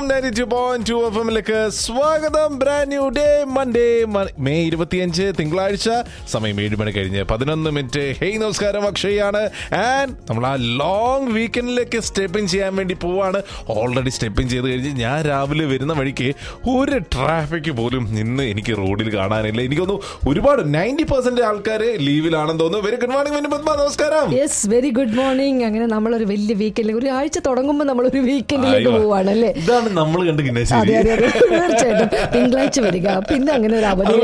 92.2 FM-ലേക്ക് സ്വാഗതം. Brand new day Monday, May 25 തിങ്കളാഴ്ച, സമയം 7 മണി കഴിഞ്ഞ് 11 മിനിറ്റ്. ഹേയ് നമസ്കാരം, അക്ഷയാണ്. ആൻഡ് നമ്മൾ ആ ലോങ് വീക്കെൻഡിലേക്ക് സ്റ്റെപ്പിൻ ചെയ്യാൻ വേണ്ടി പോവാണ്. ഓൾറെഡി സ്റ്റെപ്പിൻ ചെയ്ത് കഴിഞ്ഞ് ഞാൻ രാവിലെ വരുന്ന വഴിക്ക് ഒരു ട്രാഫിക് പോലും ഇന്ന് എനിക്ക് റോഡിൽ കാണാനില്ല. എനിക്കൊന്നു ഒരുപാട് 90% ആൾക്കാർ ലീവിലാണെന്ന് തോന്നുന്നു. വെരി ഗുഡ് മോർണിംഗ് പത്മ, നമസ്കാരം. Yes, very good morning. അങ്ങനെ നമ്മളൊരു വലിയ വീക്കെൻഡിൽ, ഒരു ആഴ്ച തുടങ്ങുമ്പോൾ നമ്മളൊരു വീക്കെൻഡിലേക്ക് പോവാണല്ലേ. ഇതാണ് നമ്മൾ കണ്ട്. തീർച്ചയായിട്ടും തിങ്കളാഴ്ച വരിക, പിന്നെ അങ്ങനെ ഒരു അവധി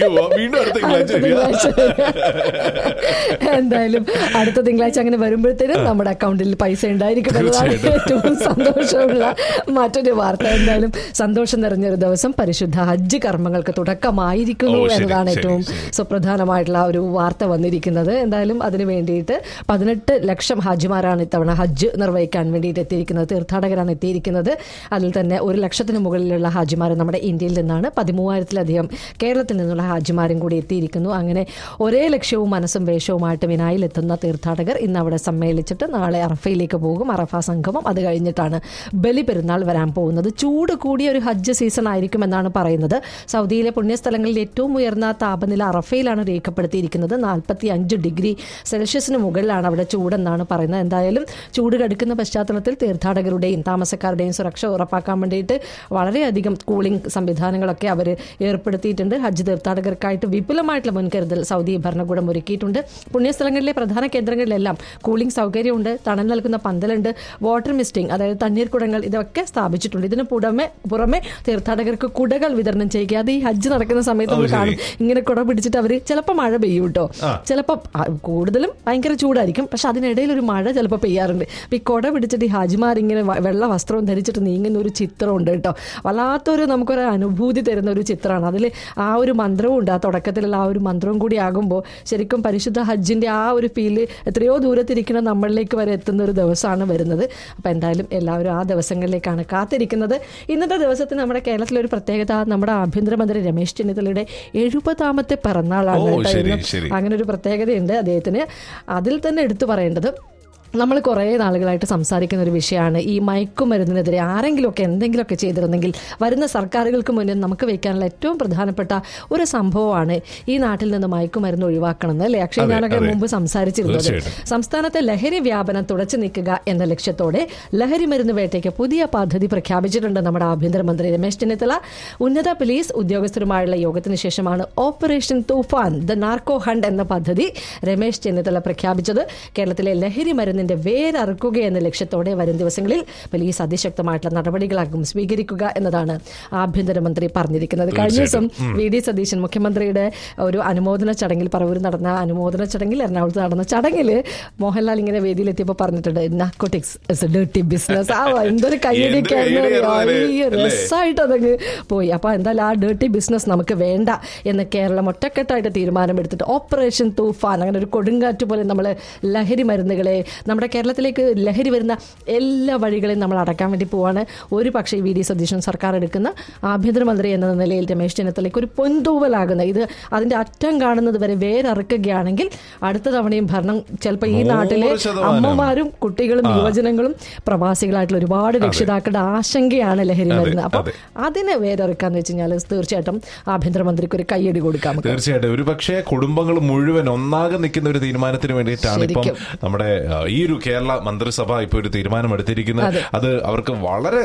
എന്തായാലും അടുത്ത തിങ്കളാഴ്ച അങ്ങനെ വരുമ്പോഴത്തേനും നമ്മുടെ അക്കൗണ്ടിൽ പൈസ ഉണ്ടായിരിക്കും എന്നതാണ് ഏറ്റവും സന്തോഷമുള്ള മറ്റൊരു വാർത്ത. എന്തായാലും സന്തോഷം നിറഞ്ഞൊരു ദിവസം, പരിശുദ്ധ ഹജ്ജ് കർമ്മങ്ങൾക്ക് തുടക്കമായിരിക്കുന്നു എന്നതാണ് ഏറ്റവും സുപ്രധാനമായിട്ടുള്ള ഒരു വാർത്ത വന്നിരിക്കുന്നത്. എന്തായാലും അതിന് വേണ്ടിയിട്ട് 18 ലക്ഷം ഹാജിമാരാണ് ഇത്തവണ ഹജ്ജ് നിർവഹിക്കാൻ വേണ്ടിയിട്ട് എത്തിയിരിക്കുന്നത്, തീർത്ഥാടകരാണ് എത്തിയിരിക്കുന്നത്. അതിൽ തന്നെ 1 ലക്ഷത്തിന് മുകളിലുള്ള ഹാജിമാർ നമ്മുടെ ഇന്ത്യയിൽ നിന്നാണ്. 13,000-ലധികം കേരളത്തിൽ നിന്നുള്ള ഹാജിമാരും കൂടി എത്തിയിരിക്കുന്നു. അങ്ങനെ ഒരേ ലക്ഷ്യവും മനസ്സും വേഷവുമായിട്ട് മിനായിൽ എത്തുന്ന തീർത്ഥാടകർ ഇന്ന് അവിടെ സമ്മേളിച്ചിട്ട് നാളെ അറഫയിലേക്ക് പോകും. അറഫ സംഗമം, അത് കഴിഞ്ഞിട്ടാണ് ബലി പെരുന്നാൾ വരാൻ പോകുന്നത്. ചൂട് കൂടിയ ഒരു ഹജ്ജ് സീസൺ ആയിരിക്കുമെന്നാണ് പറയുന്നത്. സൗദിയിലെ പുണ്യസ്ഥലങ്ങളിൽ ഏറ്റവും ഉയർന്ന താപനില അറഫയിലാണ് രേഖപ്പെടുത്തിയിരിക്കുന്നത്. 45 ഡിഗ്രി സെൽഷ്യസിന് മുകളിലാണ് അവിടെ ചൂടെന്നാണ് പറയുന്നത്. എന്തായാലും ചൂട് കടുക്കുന്ന പശ്ചാത്തലത്തിൽ തീർത്ഥാടകരുടെയും താമസക്കാരുടെയും സുരക്ഷ ഉറപ്പാക്കാൻ വേണ്ടിയിട്ട് വളരെയധികം കൂളിംഗ് സംവിധാനങ്ങളൊക്കെ അവർ ഏർപ്പെടുത്തിയിട്ടുണ്ട്. ഹജ്ജ് തീർത്ഥാടകർക്കായിട്ട് വിപുലമായിട്ടുള്ള മുൻകരുതൽ സൗദി ഭരണകൂടം ഒരുക്കിയിട്ടുണ്ട്. പുണ്യസ്ഥലങ്ങളിലെ പ്രധാന കേന്ദ്രങ്ങളിലെല്ലാം കൂളിംഗ് സൗകര്യമുണ്ട്, തണൽ നൽകുന്ന പന്തലുണ്ട്, വാട്ടർ മിസ്റ്റിംഗ്, അതായത് തണ്ണീർക്കുടങ്ങൾ, ഇതൊക്കെ സ്ഥാപിച്ചിട്ടുണ്ട്. ഇതിന് പുറമെ തീർത്ഥാടകർക്ക് കുടകൾ വിതരണം ചെയ്യുക. അത് ഈ ഹജ്ജ് നടക്കുന്ന സമയത്ത് നമ്മൾ കാണും, ഇങ്ങനെ കുട പിടിച്ചിട്ട് അവർ ചിലപ്പോൾ മഴ പെയ്യും കേട്ടോ, ചിലപ്പോൾ കൂടുതലും ഭയങ്കര ചൂടായിരിക്കും, പക്ഷെ അതിനിടയിൽ ഒരു മഴ ചിലപ്പോൾ പെയ്യാറുണ്ട്. ഈ കുട പിടിച്ചിട്ട് ഈ ഹാജിമാരിങ്ങനെ വെള്ള വസ്ത്രവും ധരിച്ചിട്ട് നീങ്ങുന്ന ഒരു ചിത്രമുണ്ട് കേട്ടോ. വല്ലാത്തൊരു നമുക്കൊരു അനുഭൂതി തരുന്ന ഒരു ചിത്രമാണ്. അതിൽ ആ ഒരു മന്ത്രവും ഉണ്ട്, ആ തുടക്കത്തിലുള്ള ആ ഒരു മന്ത്രവും കൂടി ആകുമ്പോൾ ശരിക്കും പരിശുദ്ധ ഹജ്ജിന്റെ ആ ഒരു ഫീല് എത്രയോ ദൂരത്തിരിക്കുന്ന നമ്മളിലേക്ക് വരെ എത്തുന്ന ഒരു ദിവസമാണ് വരുന്നത്. അപ്പോൾ എന്തായാലും എല്ലാവരും ആ ദിവസങ്ങളിലേക്കാണ് കാത്തിരിക്കുന്നത്. ഇന്നത്തെ ദിവസത്തിന് നമ്മുടെ കേരളത്തിലൊരു പ്രത്യേകത, നമ്മുടെ ആഭ്യന്തരമന്ത്രി രമേശ് ചെന്നിത്തലയുടെ 70ാമത്തെ പിറന്നാളാണ്. അങ്ങനെ ഒരു പ്രത്യേകതയുണ്ട് അദ്ദേഹത്തിന്. അതിൽ തന്നെ എടുത്തു പറയേണ്ടത്, നമ്മൾ കുറേ നാളുകളായിട്ട് സംസാരിക്കുന്ന ഒരു വിഷയമാണ് ഈ മയക്കുമരുന്നിനെതിരെ ആരെങ്കിലുമൊക്കെ എന്തെങ്കിലുമൊക്കെ ചെയ്തിരുന്നെങ്കിൽ വരുന്ന സർക്കാരുകൾക്ക് മുന്നിൽ നമുക്ക് വയ്ക്കാനുള്ള ഏറ്റവും പ്രധാനപ്പെട്ട ഒരു സംഭവമാണ് ഈ നാട്ടിൽ നിന്ന് മയക്കുമരുന്ന് ഒഴിവാക്കണമെന്ന്, അല്ലേ അക്ഷയ്? ഞാനൊക്കെ മുമ്പ് സംസാരിച്ചിരുന്നത്. സംസ്ഥാനത്തെ ലഹരി വ്യാപനം തുടച്ചു നീക്കുക എന്ന ലക്ഷ്യത്തോടെ ലഹരി മരുന്ന് വേട്ടയ്ക്ക് പുതിയ പദ്ധതി പ്രഖ്യാപിച്ചിട്ടുണ്ട് നമ്മുടെ ആഭ്യന്തരമന്ത്രി രമേശ് ചെന്നിത്തല. ഉന്നത പോലീസ് ഉദ്യോഗസ്ഥരുമായുള്ള യോഗത്തിന് ശേഷമാണ് operation Toofan the narco hunt എന്ന പദ്ധതി രമേശ് ചെന്നിത്തല പ്രഖ്യാപിച്ചത്. കേരളത്തിലെ ലഹരി മരുന്ന് വേരറുക്കുക എന്ന ലക്ഷ്യത്തോടെ വരും ദിവസങ്ങളിൽ പോലീസ് അതിശക്തമായിട്ടുള്ള നടപടികളാകും സ്വീകരിക്കുക എന്നതാണ് ആഭ്യന്തരമന്ത്രി പറഞ്ഞിരിക്കുന്നത്. കഴിഞ്ഞ ദിവസം വി.ഡി. സതീശൻ മുഖ്യമന്ത്രിയുടെ ഒരു അനുമോദന ചടങ്ങിൽ, പറവൂർ നടന്ന അനുമോദന ചടങ്ങിൽ, എറണാകുളത്ത് നടന്ന ചടങ്ങിൽ മോഹൻലാൽ ഇങ്ങനെ വേദിയിലെത്തിയപ്പോൾ പറഞ്ഞിട്ടുണ്ട്, narcotics is A dirty business. എന്തൊരു കയ്യടിക്കായിരുന്നു, രസമായിട്ട് അതങ്ങ് പോയി. അപ്പോൾ എന്തായാലും ആ ഡർട്ടി ബിസിനസ് നമുക്ക് വേണ്ട എന്ന് കേരളം ഒറ്റക്കെട്ടായിട്ട് തീരുമാനമെടുത്തിട്ട് ഓപ്പറേഷൻ തൂഫാൻ, അങ്ങനെ ഒരു കൊടുങ്കാറ്റ് പോലെ നമ്മൾ ലഹരി മരുന്നുകളെ, നമ്മുടെ കേരളത്തിലേക്ക് ലഹരി വരുന്ന എല്ലാ വഴികളെയും നമ്മൾ അടക്കാൻ വേണ്ടി പോവാണ്. ഒരു പക്ഷേ വി.ഡി. സതീശൻ സർക്കാർ എടുക്കുന്ന ആഭ്യന്തരമന്ത്രി എന്ന നിലയിൽ രമേശ് ചെന്നിത്തലയ്ക്ക് ഒരു പൊൻതൂവലാകുന്ന, ഇത് അതിന്റെ അറ്റം കാണുന്നത് വരെ വേരറുക്കുകയാണെങ്കിൽ അടുത്ത തവണയും ഭരണം ചിലപ്പോൾ ഈ നാട്ടിലെ അമ്മമാരും കുട്ടികളും യുവജനങ്ങളും പ്രവാസികളായിട്ടുള്ള ഒരുപാട് രക്ഷിതാക്കളുടെ ആശങ്കയാണ് ലഹരി മരുന്ന്. അപ്പം അതിനെ വേരറുക്കാന്ന് വെച്ച് കഴിഞ്ഞാൽ തീർച്ചയായിട്ടും ആഭ്യന്തരമന്ത്രിക്ക് ഒരു കയ്യടി കൊടുക്കാം. തീർച്ചയായിട്ടും ഒരു പക്ഷേ കുടുംബങ്ങൾ മുഴുവൻ ഒന്നാകെ നിൽക്കുന്ന ഒരു തീരുമാനത്തിന് വേണ്ടിയിട്ടാണ് ഇപ്പം നമ്മുടെ ഈ ഒരു കേരള മന്ത്രിസഭ ഇപ്പോൾ ഒരു തീരുമാനം എടുത്തിരിക്കുന്നത്. അത് അവർക്ക് വളരെ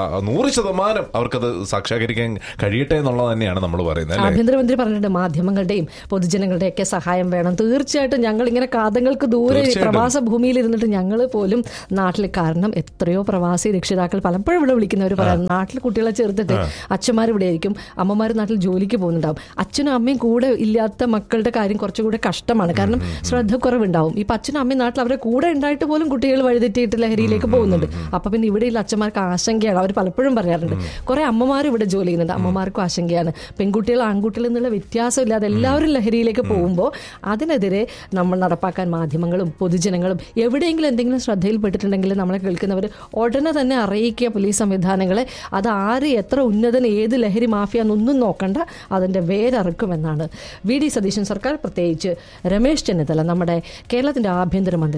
100% അവർക്കത് സാക്ഷാത്കരിക്കാൻ കഴിയട്ടെ എന്നുള്ളത് തന്നെയാണ് നമ്മൾ പറയുന്നത്. ആഭ്യന്തരമന്ത്രി പറഞ്ഞിട്ടുണ്ട്, മാധ്യമങ്ങളുടെയും പൊതുജനങ്ങളുടെയും ഒക്കെ സഹായം വേണം. തീർച്ചയായിട്ടും ഞങ്ങൾ ഇങ്ങനെ കാതങ്ങൾക്ക് ദൂരെ പ്രവാസ ഭൂമിയിൽ ഇരുന്നിട്ട് ഞങ്ങൾ പോലും നാട്ടിൽ, കാരണം എത്രയോ പ്രവാസി രക്ഷിതാക്കൾ പലപ്പോഴും ഇവിടെ വിളിക്കുന്നവർ പറയാം, നാട്ടിൽ കുട്ടികളെ ചേർത്തിട്ട് അച്ഛന്മാർ ഇവിടെ ആയിരിക്കും, അമ്മമാർ നാട്ടിൽ ജോലിക്ക് പോകുന്നുണ്ടാവും, അച്ഛനും അമ്മയും കൂടെ ഇല്ലാത്ത മക്കളുടെ കാര്യം കുറച്ചുകൂടെ കഷ്ടമാണ്, കാരണം ശ്രദ്ധക്കുറവുണ്ടാവും. ഇപ്പം അച്ഛനും അമ്മയും നാട്ടിൽ അവരെ കൂടെ ഉണ്ടായിട്ട് പോലും കുട്ടികൾ വഴിതെറ്റിയിട്ട് ലഹരിയിലേക്ക് പോകുന്നുണ്ട്. അപ്പൊ പിന്നെ ഇവിടെയുള്ള അച്ഛന്മാർക്ക് ആശങ്കയാണ്. അവർ പലപ്പോഴും പറയാറുണ്ട്, കുറെ അമ്മമാർ ഇവിടെ ജോലി ചെയ്യുന്നുണ്ട്, അമ്മമാർക്കും ആശങ്കയാണ്. പെൺകുട്ടികൾ ആൺകുട്ടികൾ എന്നുള്ള വ്യത്യാസമില്ലാതെ എല്ലാവരും ലഹരിയിലേക്ക് പോകുമ്പോൾ അതിനെതിരെ നമ്മൾ നടപ്പാക്കാൻ മാധ്യമങ്ങളും പൊതുജനങ്ങളും എവിടെയെങ്കിലും എന്തെങ്കിലും ശ്രദ്ധയിൽപ്പെട്ടിട്ടുണ്ടെങ്കിൽ നമ്മളെ കേൾക്കുന്നവർ ഉടനെ തന്നെ അറിയിക്കുക പോലീസ് സംവിധാനങ്ങളെ. അത് ആര് എത്ര ഉന്നതൻ ഏത് ലഹരി മാഫിയ എന്നൊന്നും നോക്കണ്ട, അതിന്റെ വേരറുക്കുമെന്നാണ് വി.ഡി. സതീശൻ സർക്കാർ, പ്രത്യേകിച്ച് രമേശ് ചെന്നിത്തല നമ്മുടെ കേരളത്തിന്റെ ആഭ്യന്തരമന്ത്രി പറഞ്ഞിരിക്കുന്നത്.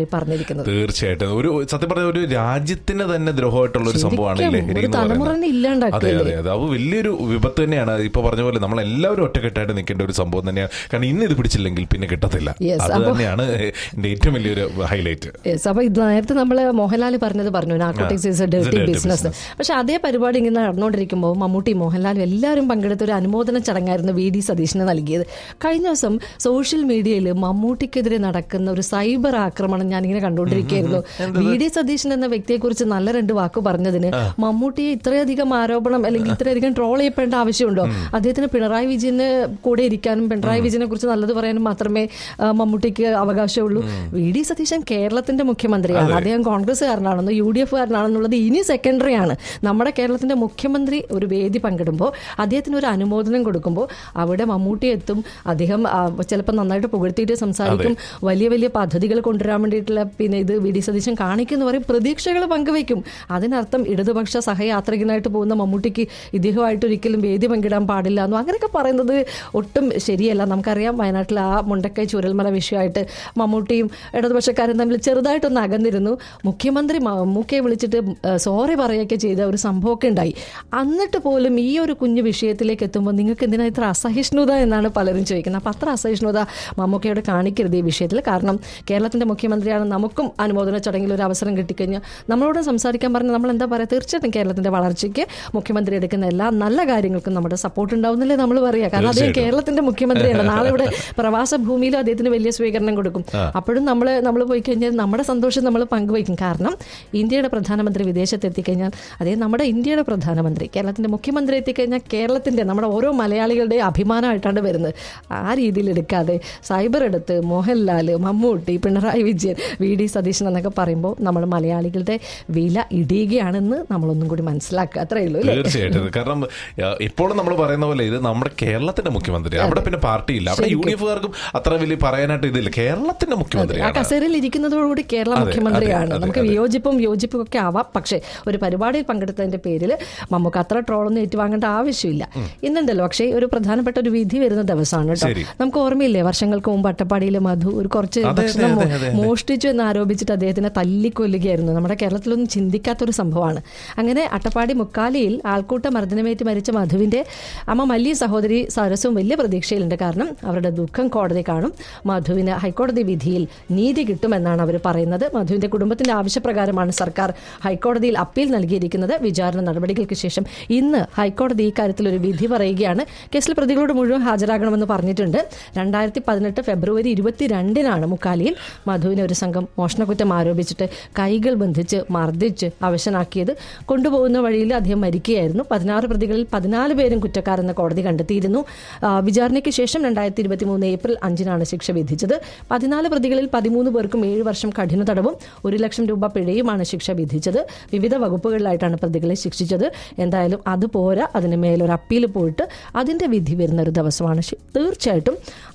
സംസാരിക്കുന്നത്. തീർച്ചയായിട്ടും ഒരു സത്യം പറഞ്ഞ ഒരു രാജ്യത്തിന് തന്നെ ദ്രോഹമായിട്ടുള്ള ഒരു സംഭവമാണ് ഈ ലഹരി എന്ന് പറയുന്നത്. അതെ അതെ അതെ, അത് വലിയൊരു വിപത്ത് തന്നെയാണ്. ഇപ്പൊ പറഞ്ഞ പോലെ നമ്മൾ എല്ലാവരും ഒറ്റക്കെട്ടായിട്ട് നിൽക്കേണ്ട ഒരു സംഭവം തന്നെയാണ്. കാരണം ഇന്ന് ഇത് പിടിച്ചില്ലെങ്കിൽ പിന്നെ കിട്ടത്തില്ല. അത് തന്നെയാണ് എന്റെ ഏറ്റവും വലിയൊരു ഹൈലൈറ്റ്. അപ്പൊ ഇത് നേരത്തെ നമ്മള് മോഹൻലാൽ പറഞ്ഞു narcotics is A dirty business. പക്ഷെ അതേ പരിപാടി ഇങ്ങനെ നടന്നുകൊണ്ടിരിക്കുമ്പോൾ മമ്മൂട്ടി മോഹൻലാലും എല്ലാവരും പങ്കെടുത്ത ഒരു അനുമോദന ചടങ്ങായിരുന്നു VD സതീശന് നൽകിയത്. കഴിഞ്ഞ ദിവസം സോഷ്യൽ മീഡിയയിൽ മമ്മൂട്ടിക്കെതിരെ നടക്കുന്ന ഒരു സൈബർ ആക്രമണം ഞാനിങ്ങനെ കണ്ടുകൊണ്ടിരിക്കുകയായിരുന്നു. VD സതീശൻ എന്ന വ്യക്തിയെക്കുറിച്ച് നല്ല 2 വാക്ക് പറഞ്ഞതിന് മമ്മൂട്ടിയെ ഇത്രയധികം ആരോപണം അല്ലെങ്കിൽ ഇത്രയധികം ട്രോൾ ചെയ്യപ്പെടേണ്ട ആവശ്യമുണ്ടോ? അദ്ദേഹത്തിന് പിണറായി വിജയന് കൂടെ ഇരിക്കാനും പിണറായി വിജയനെ കുറിച്ച് നല്ലത് പറയാനും മാത്രമേ മമ്മൂട്ടിക്ക് അവകാശമുള്ളൂ. VD സതീശൻ കേരളത്തിന്റെ മുഖ്യമന്ത്രിയാണ്. അദ്ദേഹം കോൺഗ്രസ്സുകാരനാണെന്നോ UDF കാരനാണെന്നുള്ളത് ഇനി സെക്കൻഡറി ആണ്. നമ്മുടെ കേരളത്തിന്റെ മുഖ്യമന്ത്രി ഒരു വേദി പങ്കിടുമ്പോൾ അദ്ദേഹത്തിന് ഒരു അനുമോദനം കൊടുക്കുമ്പോൾ അവിടെ മമ്മൂട്ടി എത്തും. അദ്ദേഹം ചിലപ്പോൾ നന്നായിട്ട് പുകഴ്ത്തിയിട്ട് സംസാരിക്കും. വലിയ വലിയ പദ്ധതികൾ കൊണ്ടുവരാൻ വേണ്ടിയിട്ടുള്ള പിന്നെ ഇത് VD സതീശൻ കാണിക്കുന്ന പറയും പ്രതീക്ഷകൾ പങ്കുവയ്ക്കും. അതിനർത്ഥം ഇടതുപക്ഷ സഹയാത്രികനായിട്ട് പോകുന്ന മമ്മൂട്ടിക്ക് ഇദ്ദേഹമായിട്ട് ഒരിക്കലും വേദി പങ്കിടാൻ പാടില്ല എന്നോ അങ്ങനെയൊക്കെ പറയുന്നത് ഒട്ടും ശരിയല്ല. നമുക്കറിയാം വയനാട്ടിൽ ആ മുണ്ടക്കൈ ചൂരൽമല വിഷയമായിട്ട് മമ്മൂട്ടിയും ഇടതുപക്ഷക്കാരും തമ്മിൽ ചെറുതായിട്ടൊന്ന് അകന്നിരുന്നു. മുഖ്യമന്ത്രി മമ്മൂക്കയെ വിളിച്ചിട്ട് സോറി പറയുകയൊക്കെ ചെയ്ത ഒരു സംഭവമൊക്കെ ഉണ്ടായി. എന്നിട്ട് പോലും ഈ ഒരു കുഞ്ഞു വിഷയത്തിലേക്ക് എത്തുമ്പോൾ നിങ്ങൾക്ക് എന്തിനാ ഇത്ര അസഹിഷ്ണുത എന്നാണ് പലരും ചോദിക്കുന്നത്. അപ്പം അത്ര അസഹിഷ്ണുത മമ്മൂക്കയോട് കാണിക്കരുത് ഈ വിഷയത്തിൽ. കാരണം കേരളത്തിന്റെ മുഖ്യമന്ത്രിയാണ്. നമുക്കും അനുമോദന ചടങ്ങിൽ ഒരു അവസരം കിട്ടിക്കഴിഞ്ഞാൽ നമ്മളോട് സംസാരിക്കാൻ പറഞ്ഞാൽ നമ്മൾ എന്താ പറയുക? തീർച്ചയായിട്ടും കേരളത്തിന്റെ വളർച്ചയ്ക്ക് മുഖ്യമന്ത്രി എടുക്കുന്ന എല്ലാ നല്ല കാര്യങ്ങൾക്കും നമ്മുടെ സപ്പോർട്ട് ഉണ്ടാവുന്നില്ലേ നമ്മൾ പറയുക. കാരണം അദ്ദേഹം കേരളത്തിന്റെ മുഖ്യമന്ത്രിയാണ്. നാളെ ഇവിടെ പ്രവാസ ഭൂമിയിലും അദ്ദേഹത്തിന് വലിയ സ്വീകരണം കൊടുക്കും. അപ്പോഴും നമ്മൾ പോയി കഴിഞ്ഞാൽ നമ്മുടെ സന്തോഷം നമ്മൾ പങ്കുവയ്ക്കും. കാരണം ഇന്ത്യയുടെ പ്രധാനമന്ത്രി വിദേശത്ത് എത്തിക്കഴിഞ്ഞാൽ അതേ നമ്മുടെ ഇന്ത്യയുടെ പ്രധാനമന്ത്രി കേരളത്തിന്റെ മുഖ്യമന്ത്രി എത്തിക്കഴിഞ്ഞാൽ കേരളത്തിന്റെ നമ്മുടെ ഓരോ മലയാളികളുടെ അഭിമാനമായിട്ടാണ് വരുന്നത്. ആ രീതിയിൽ എടുക്കാതെ സൈബർ എടുത്ത് മോഹൻലാൽ, മമ്മൂട്ടി, പിണറായി വിജയൻ, VD സതീശൻ എന്നൊക്കെ പറയുമ്പോൾ നമ്മൾ മലയാളികളുടെ വില ഇടിയുകയാണെന്ന് നമ്മളൊന്നും കൂടി മനസ്സിലാക്കുക. അത്രയേ ഉള്ളൂ. തീർച്ചയായിട്ടും. കാരണം ഇപ്പോഴും നമ്മൾ പറയുന്ന പോലെ ഇത് നമ്മുടെ കേരളത്തിന്റെ മുഖ്യമന്ത്രി. അവിടെ പിന്നെ പാർട്ടിയില്ല. അവിടെ UDFകാർക്കും അത്ര വലിയ പറയാനായിട്ട് ഇതില്ല. കേരളത്തിന്റെ മുഖ്യമന്ത്രി ആ കസേരയിൽ ഇരിക്കുന്നതോടുകൂടി കേരള മുഖ്യമന്ത്രിയാണ്. നമുക്ക് യോജിപ്പും ഒക്കെ ആവാം. പക്ഷേ ഒരു പരിപാടിയിൽ പങ്കെടുത്തതിന്റെ പേരിൽ നമുക്ക് അത്ര ട്രോളൊന്നും ഏറ്റുവാങ്ങേണ്ട ആവശ്യമില്ല. ഇന്നുണ്ടല്ലോ പക്ഷേ ഒരു പ്രധാനപ്പെട്ട ഒരു വിധി വരുന്ന ദിവസമാണ് കേട്ടോ. നമുക്ക് ഓർമ്മയില്ലേ വർഷങ്ങൾക്ക് മുമ്പ് അട്ടപ്പാടിയിൽ മധു ഒരു കുറച്ച് ഭക്ഷണം മോഷ്ടിച്ചു എന്ന് ആരോപിച്ചിട്ട് അദ്ദേഹത്തിനെ തല്ലിക്കൊല്ലുകയായിരുന്നു. നമ്മുടെ കേരളത്തിലൊന്നും ചിന്തിക്കാത്തൊരു സംഭവമാണ്. അങ്ങനെ അട്ടപ്പാടി മുക്കാലിയിൽ ആൾക്കൂട്ട മർദ്ദനമേറ്റ് മരിച്ച മധുവിന്റെ അമ്മ മല്ലി സഹോദരി സരസും വലിയ പ്രതീക്ഷയിലുണ്ട്. കാരണം അവരുടെ ദുഃഖം കോടതി കാണും. മധുവിന് ഹൈക്കോടതി വിധിയിൽ നീതി കിട്ടുമെന്നാണ് അവർ പറയുന്നത്. മധുവിന്റെ കുടുംബത്തിന്റെ ആവശ്യപ്രകാരമാണ് സർക്കാർ ഹൈക്കോടതിയിൽ അപ്പീൽ നൽകിയിരിക്കുന്നത്. വിചാരണ നടപടികൾക്ക് ശേഷം ഇന്ന് ഹൈക്കോടതി ഇക്കാര്യത്തിൽ ഒരു വിധി പറയുകയാണ്. കേസിൽ പ്രതികളോട് മുഴുവൻ ഹാജരാകണമെന്ന് പറഞ്ഞിട്ടുണ്ട്. 2018 ഫെബ്രുവരി 22 മുക്കാലിയിൽ മധുവിനെ ഒരു സംഘം മോഷണക്കുറ്റം ആരോപിച്ചിട്ട് കൈകൾ ബന്ധിച്ച് മർദ്ദിച്ച് അവശനാക്കിയത്. കൊണ്ടുപോകുന്ന വഴിയിൽ അദ്ദേഹം മരിക്കുകയായിരുന്നു. 16 പ്രതികളിൽ 14 പേരും കുറ്റക്കാരെന്ന് കോടതി കണ്ടെത്തിയിരുന്നു. വിചാരണയ്ക്ക് ശേഷം 2023 ഏപ്രിൽ 5 ശിക്ഷ വിധിച്ചത്. 14 പ്രതികളിൽ 13 പേർക്കും 7 വർഷം കഠിന തടവും 1 ലക്ഷം രൂപ പിഴയുമാണ് ശിക്ഷ വിധിച്ചത്. വിവിധ വകുപ്പുകളിലായിട്ടാണ് പ്രതികളെ ശിക്ഷിച്ചത്. എന്തായാലും അത് പോരാ, അതിന് മേലൊരു അപ്പീൽ പോയിട്ട് അതിന്റെ വിധി വരുന്ന ഒരു ദിവസമാണ്. തീർച്ചയായിട്ടും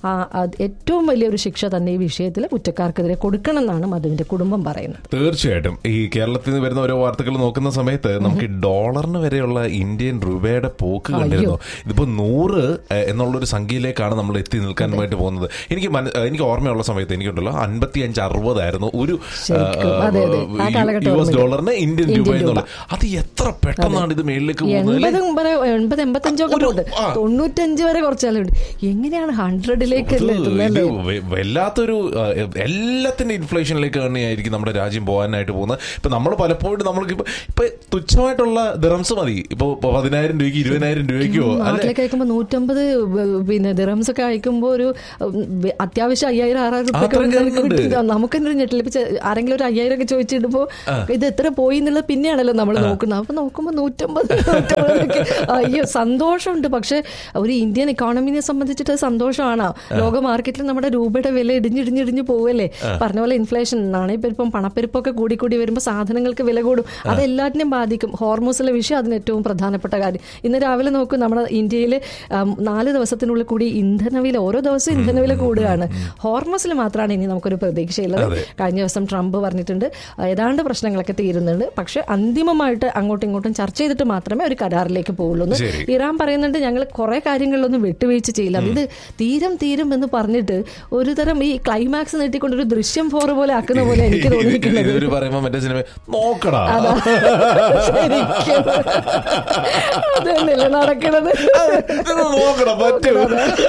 ഏറ്റവും വലിയൊരു ശിക്ഷ തന്നെ ഈ വിഷയത്തിൽ കുറ്റക്കാർക്കെതിരെ കൊടുക്കണം എന്നാണ് മധുവിന്റെ കുടുംബം പറയുന്നത്. തീർച്ചയായിട്ടും ഈ കേരളത്തിൽ നിന്ന് വരുന്ന ഓരോ വാർത്തകൾ നോക്കുന്ന സമയത്ത് നമുക്ക് ഡോളറിന് വരെയുള്ള ഇന്ത്യൻ രൂപയുടെ പോക്ക് കണ്ടിരുന്നു. ഇതിപ്പോ 100 എന്നുള്ളൊരു സംഖ്യയിലേക്കാണ് നമ്മൾ എത്തി നിൽക്കാനായിട്ട് പോകുന്നത്. എനിക്ക് ഓർമ്മയുള്ള സമയത്ത് എനിക്കുണ്ടല്ലോ 55-60 ആയിരുന്നു ഒരു US ഡോളറിന് ഇന്ത്യൻ രൂപ എന്നുള്ളത്. അത് എത്ര പെട്ടെന്നാണ് ഇത് മേളിലേക്ക് പോകുന്നത്. 95 വരെ കുറച്ചാലുണ്ട്. എങ്ങനെയാണ് 100ലേക്ക് വല്ലാത്തൊരു എല്ലാത്തിന്റെ ഇൻഫ്ലേഷനിലേക്ക് തന്നെയായിരിക്കും നമ്മുടെ രാജ്യം പോകാനായിട്ട് പോകുന്നത്. ഇപ്പൊ നമ്മൾ പലപ്പോഴും നമ്മൾക്ക് ഇപ്പൊ തുച്ഛമായിട്ടുള്ള ദിറംസ് മതി. ഇപ്പൊ 10,000 രൂപയ്ക്ക് 20,000 രൂപയ്ക്കോ നാട്ടിലേക്ക് അയക്കുമ്പോൾ 150 പിന്നെ ദിറംസ് ഒക്കെ അയക്കുമ്പോൾ ഒരു അത്യാവശ്യം 5,000-6,000 നമുക്ക് തന്നെ ഞെട്ടില്ല. ആരെങ്കിലും ഒരു 5,000 ഒക്കെ ചോദിച്ചിടുമ്പോ ഇത് എത്ര പോയി എന്നുള്ളത് പിന്നെയാണല്ലോ നമ്മൾ നോക്കുന്നത്. അപ്പൊ നോക്കുമ്പോൾ 150 അയ്യോ സന്തോഷമുണ്ട്. പക്ഷെ ഒരു ഇന്ത്യൻ ഇക്കോണമിനെ സംബന്ധിച്ചിട്ട് സന്തോഷമാണ്. ലോക മാർക്കറ്റിൽ നമ്മുടെ രൂപയുടെ വില ഇടിഞ്ഞിടിഞ്ഞിടിഞ്ഞ് പോവല്ലേ. പറഞ്ഞ പോലെ ഇൻഫ്ലേഷൻ, നാണയപ്പെരുപ്പം, പണപ്പെരുപ്പൊക്കെ കൂടി വരുമ്പോൾ സാധനങ്ങൾക്ക് വില കൂടും. അതെല്ലാറ്റിനെയും ബാധിക്കും. ഹോർമോസിലെ വിഷയം അതിന് ഏറ്റവും പ്രധാനപ്പെട്ട കാര്യം. ഇന്ന് രാവിലെ നോക്കും നമ്മുടെ ഇന്ത്യയിൽ 4 ദിവസത്തിനുള്ളിൽ കൂടി ഇന്ധനവില ഓരോ ദിവസവും ഇന്ധനവില കൂടുകയാണ്. ഹോർമോസിൽ മാത്രമാണ് ഇനി നമുക്കൊരു പ്രതീക്ഷയുള്ളത്. കഴിഞ്ഞ ദിവസം ട്രംപ് പറഞ്ഞിട്ടുണ്ട് ഏതാണ്ട് പ്രശ്നങ്ങളൊക്കെ തീരുന്നുണ്ട്. പക്ഷെ അന്തിമമായിട്ട് അങ്ങോട്ടും ഇങ്ങോട്ടും ചർച്ച ചെയ്തിട്ട് മാത്രമേ ഒരു കരാറിലേക്ക് പോകുള്ളൂ. ഇറാൻ പറയുന്നുണ്ട് ഞങ്ങൾ കുറെ കാര്യങ്ങളിലൊന്നും വിട്ടുവീഴ്ച ചെയ്യില്ല, ഇത് തീരും എന്ന് പറഞ്ഞിട്ട് ഒരു തരം ഈ ക്ലൈമാക്സ് നീട്ടിക്കൊണ്ടൊരു ദൃശ്യം 4 പോലെ നടക്കുന്ന പോലെ എനിക്ക് തോന്നിയിരിക്കുന്നത്. ഇവര് പറയുമ്പോ മറ്റേ സിനിമ നോക്കടാ, ശരിക്കും അത് തന്നെയല്ലേ നടക്കണത്. നോക്കടാ പറ്റും.